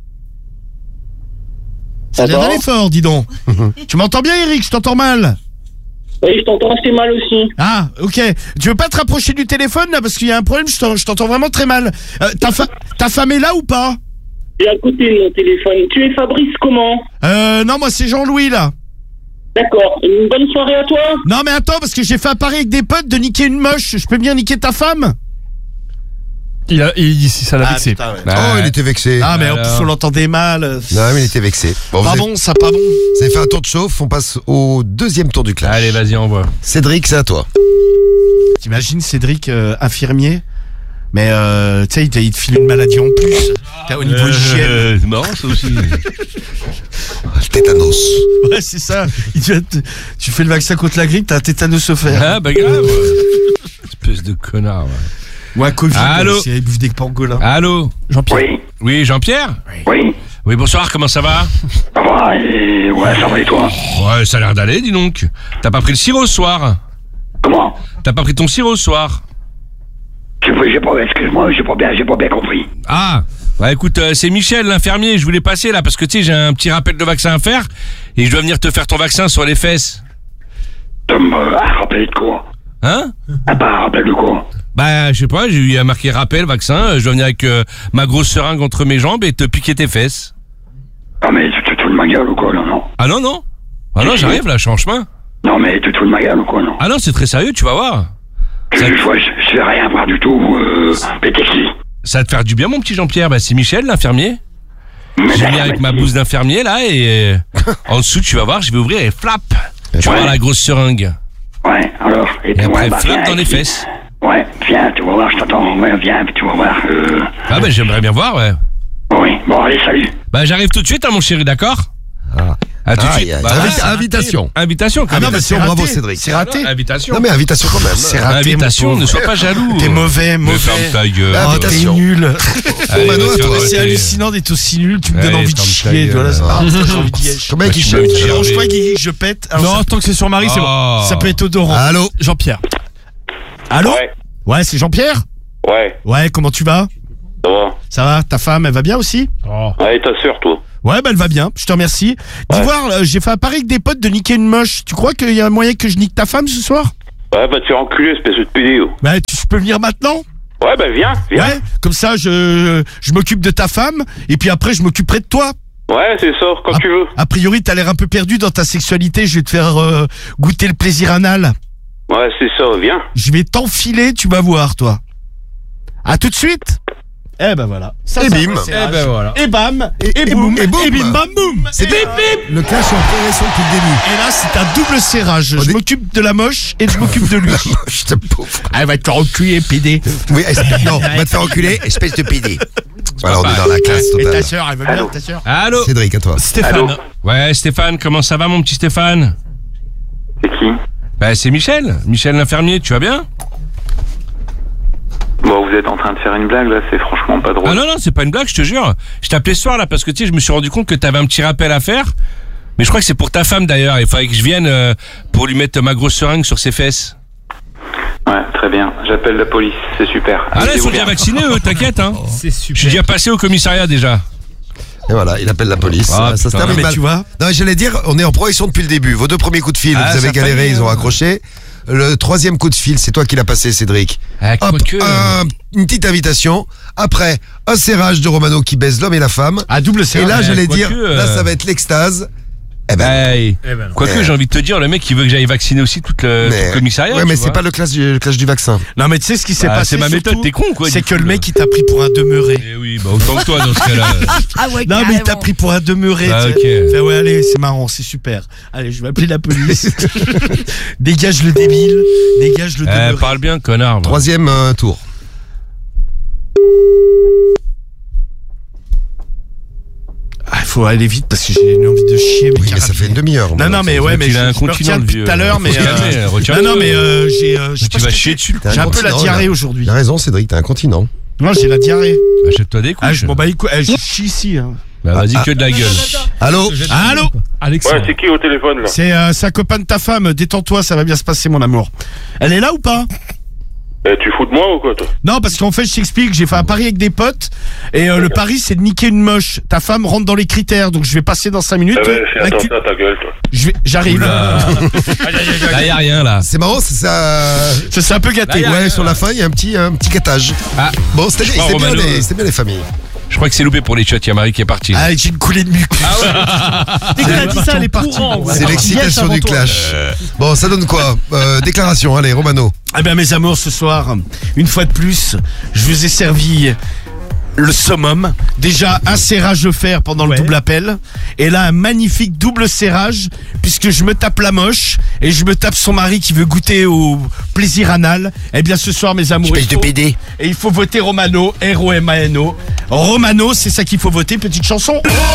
Ça vient d'aller fort, dis donc. Tu m'entends bien, Eric? Je t'entends mal. Oui, je t'entends assez mal aussi. Ah, ok. Tu veux pas te rapprocher du téléphone, là? Parce qu'il y a un problème, je t'entends vraiment très mal. Ta femme est là ou pas? Elle est à côté de mon téléphone. Tu es Fabrice comment? Non, moi c'est Jean-Louis, là. D'accord. Une bonne soirée à toi? Non, mais attends, parce que j'ai fait un pari avec des potes de niquer une moche. Je peux bien niquer ta femme? Il dit si ça l'a vexé. Putain, ouais. Oh, il était vexé. Ah, mais en plus on l'entendait mal. Non, mais il était vexé. Bon, pas bon. Vous avez fait un tour de chauffe, on passe au deuxième tour du clash. Allez, vas-y, envoie. Cédric, c'est à toi. T'imagines Cédric, infirmier? Mais tu sais, il te file une maladie en plus. Au niveau hygiène. C'est marrant ça aussi. Le tétanos. Ouais, c'est ça. Tu fais le vaccin contre la grippe, t'as un tétanos offert. Ah, bah grave. Espèce de connard, ouais. Ouais, Covid. Allô? C'est bouffe des pangolins. Allô? Jean-Pierre. Oui, Jean-Pierre? Oui. Oui, bonsoir, comment ça va? Ça va, ouais, ça va et toi? Ouais, ça a l'air d'aller, dis donc. T'as pas pris le sirop ce soir? Comment? T'as pas pris ton sirop ce soir? Excuse-moi, j'ai pas bien compris. Ah, bah écoute, c'est Michel, l'infirmier, je voulais passer là, parce que tu sais, j'ai un petit rappel de vaccin à faire, et je dois venir te faire ton vaccin sur les fesses. Rappel de quoi? Hein? Ah bah, rappel de quoi? Bah, je sais pas, j'ai eu marqué rappel, vaccin, je dois venir avec ma grosse seringue entre mes jambes et te piquer tes fesses. Ah mais tu te fous de ma gueule ou quoi, là, non? Ah non, non. Ah non, j'arrive là, je suis en chemin. Non mais tu te fous de ma gueule ou quoi, non? Ah non, c'est très sérieux, tu vas voir. Je vais rien voir du tout, PTC. Ça va te faire du bien, mon petit Jean-Pierre. Bah, c'est Michel, l'infirmier. Je viens avec ma blouse d'infirmier, là, et en dessous, tu vas voir, je vais ouvrir et flap. Tu vas voir la grosse seringue. Ouais, alors. Et après, flap dans les fesses. Ouais, viens, tu vas voir, je t'attends. Ouais, viens, tu vas voir. Ah bah, j'aimerais bien voir, ouais. Oui, bon, allez, salut. Bah, j'arrive tout de suite, hein, mon chéri, d'accord? Ah, tout de suite. Bah, invitation. Invitation, quand même. Invitation, bravo Cédric. C'est raté. Invitation. Non mais invitation quand même. C'est raté. Invitation, ne sois pas jaloux. T'es mauvais. Ferme ta gueule. T'es nul. Mano, toi, C'est hallucinant d'être aussi nul, tu me donnes Allez, envie de ferme ta chier. gueule. J'ai envie de gâcher. Comment il chante? Dérange-toi, Guigui, que je pète. Alors, Non, tant que c'est sur Marie, c'est bon. ça peut être odorant. Allô? Jean-Pierre. Allô? Ouais, c'est Jean-Pierre? Ouais, Ouais, comment tu vas? ça va. Ça va? Ta femme, elle va bien aussi? Ouais, ta sœur, toi. Ouais, bah elle va bien, je te remercie. Dis voir, j'ai fait un pari avec des potes de niquer une moche. Tu crois qu'il y a un moyen que je nique ta femme ce soir? Ouais, bah te faire enculer, espèce de pédéo. Bah tu peux venir maintenant? Ouais, bah viens. Ouais, comme ça je m'occupe de ta femme et puis après je m'occuperai de toi. Ouais, c'est ça, quand tu veux. A priori, t'as l'air un peu perdu dans ta sexualité, je vais te faire goûter le plaisir anal. Ouais, c'est ça, viens. Je vais t'enfiler, tu vas voir toi. À tout de suite. Eh ben voilà. Ça, Et ça bim. va, c'est Eh rage. ben voilà. Et bam. Et boum. Et boum. Et bim bam boum. C'est bip bip. Le clash en progression depuis le début. Et là, c'est un double serrage. Je m'occupe de la moche et je m'occupe de lui. Je te pauvre. Elle va te reculer, PD. Oui, non, va te faire enculer, espèce de PD. Voilà, on est dans la classe Et ta totale. sœur, elle va bien, ta sœur? Allô? Cédric, à toi. Stéphane. Allô? Ouais, Stéphane, comment ça va, mon petit Stéphane? C'est qui? Bah, c'est Michel. Michel l'infirmier, tu vas bien? Bon, vous êtes en train de faire une blague, là, c'est franchement pas drôle. Ah non, non, c'est pas une blague, je te jure. Je t'appelais ce soir, là, parce que, tu sais, je me suis rendu compte que t'avais un petit rappel à faire. Mais je crois que c'est pour ta femme, d'ailleurs. Il faudrait que je vienne pour lui mettre ma grosse seringue sur ses fesses. Ouais, très bien. J'appelle la police, c'est super. Ah là, ils sont Amusez-vous déjà bien. vaccinés, eux, t'inquiète, hein. C'est super. Je suis déjà passé au commissariat, déjà. Et voilà, il appelle la police. Ah, Ça se putain. termine Mais mal. tu vois. Non, j'allais dire, on est en progression depuis le début. Vos deux premiers coups de fil, Ah, vous avez ça galéré, faillit, ils ont hein. accroché. Le troisième coup de fil, c'est toi qui l'as passé, Cédric. Ah, Hop, quoique. une petite invitation. Après, un serrage de Romano qui baise l'homme et la femme. À double Et serrage. là, j'allais dire, quoique, là, ça va être l'extase. Eh ben, Hey. Eh ben non. Quoique, j'ai envie de te dire, le mec, il veut que j'aille vacciner aussi tout le commissariat. ouais, tu mais vois. c'est pas le clash du vaccin. Non, mais tu sais ce qui s'est Bah, passé? c'est ma méthode, surtout, t'es con, quoi, C'est du que coup, le là. mec, il t'a pris pour un demeuré. Eh oui, bah autant que toi dans ce cas-là. Ah ouais, Non, mais il t'a carrément. pris pour un demeuré. Ah, tu ok. sais. Fait, ouais, allez, c'est marrant, c'est super. Allez, je vais appeler la police. Dégage le débile. Dégage le demeuré. Parle bien, connard. moi. Troisième tour. Ah, il faut aller vite parce que j'ai une envie de chier. Oui, mais ça fait une demi-heure. Non, non, mais ouais, mais Il je a un me continent, retiens le depuis vieux. tout à l'heure, mais. Faut se calmer, retiens-le. Non, non, mais j'ai. je sais Tu pas vas ce que chier j'ai. dessus. J'ai un peu la diarrhée aujourd'hui. T'as raison, Cédric, t'as un continent. Non, j'ai la diarrhée. Achète-toi des couches. Ah, je m'en bats les couilles. Je chie ici. Hein. Bah vas-y, que de la gueule. Allô? Allô? Alexandre. Ouais, c'est qui au téléphone, là? C'est sa copain de ta femme. Détends-toi, ça va bien se passer, mon amour. Elle est là ou pas? Tu fous de moi ou quoi, toi? Non, parce qu'en fait, je t'explique, j'ai fait un pari avec des potes et le pari, c'est de niquer une moche. Ta femme rentre dans les critères, donc je vais passer dans 5 minutes. Fais La attention cu- à ta gueule, toi. J'arrive. Là, y a rien, là. C'est marrant, c'est ça. Ça s'est un peu gâté. Là, y a Ouais, rien, sur la fin, il y a un petit gâtage. Ah, Bon, c'était crois, bien, Romano, bien les familles. je crois que c'est loupé pour les chiottes. Il y a Marie qui est partie. Ah, j'ai une coulée de muc. Dès que t'as dit ça, elle est courant. C'est l'excitation du clash. Bon, ça donne quoi? Déclaration, allez, Romano. Eh bien, mes amours, ce soir, une fois de plus, je vous ai servi le summum. Déjà, un serrage de fer pendant le double appel. Et là, un magnifique double serrage, puisque je me tape la moche et je me tape son mari qui veut goûter au plaisir anal. Eh bien, ce soir, mes amours, Espèce de PD. et il faut voter Romano, R-O-M-A-N-O. Romano, c'est ça qu'il faut voter. Petite chanson.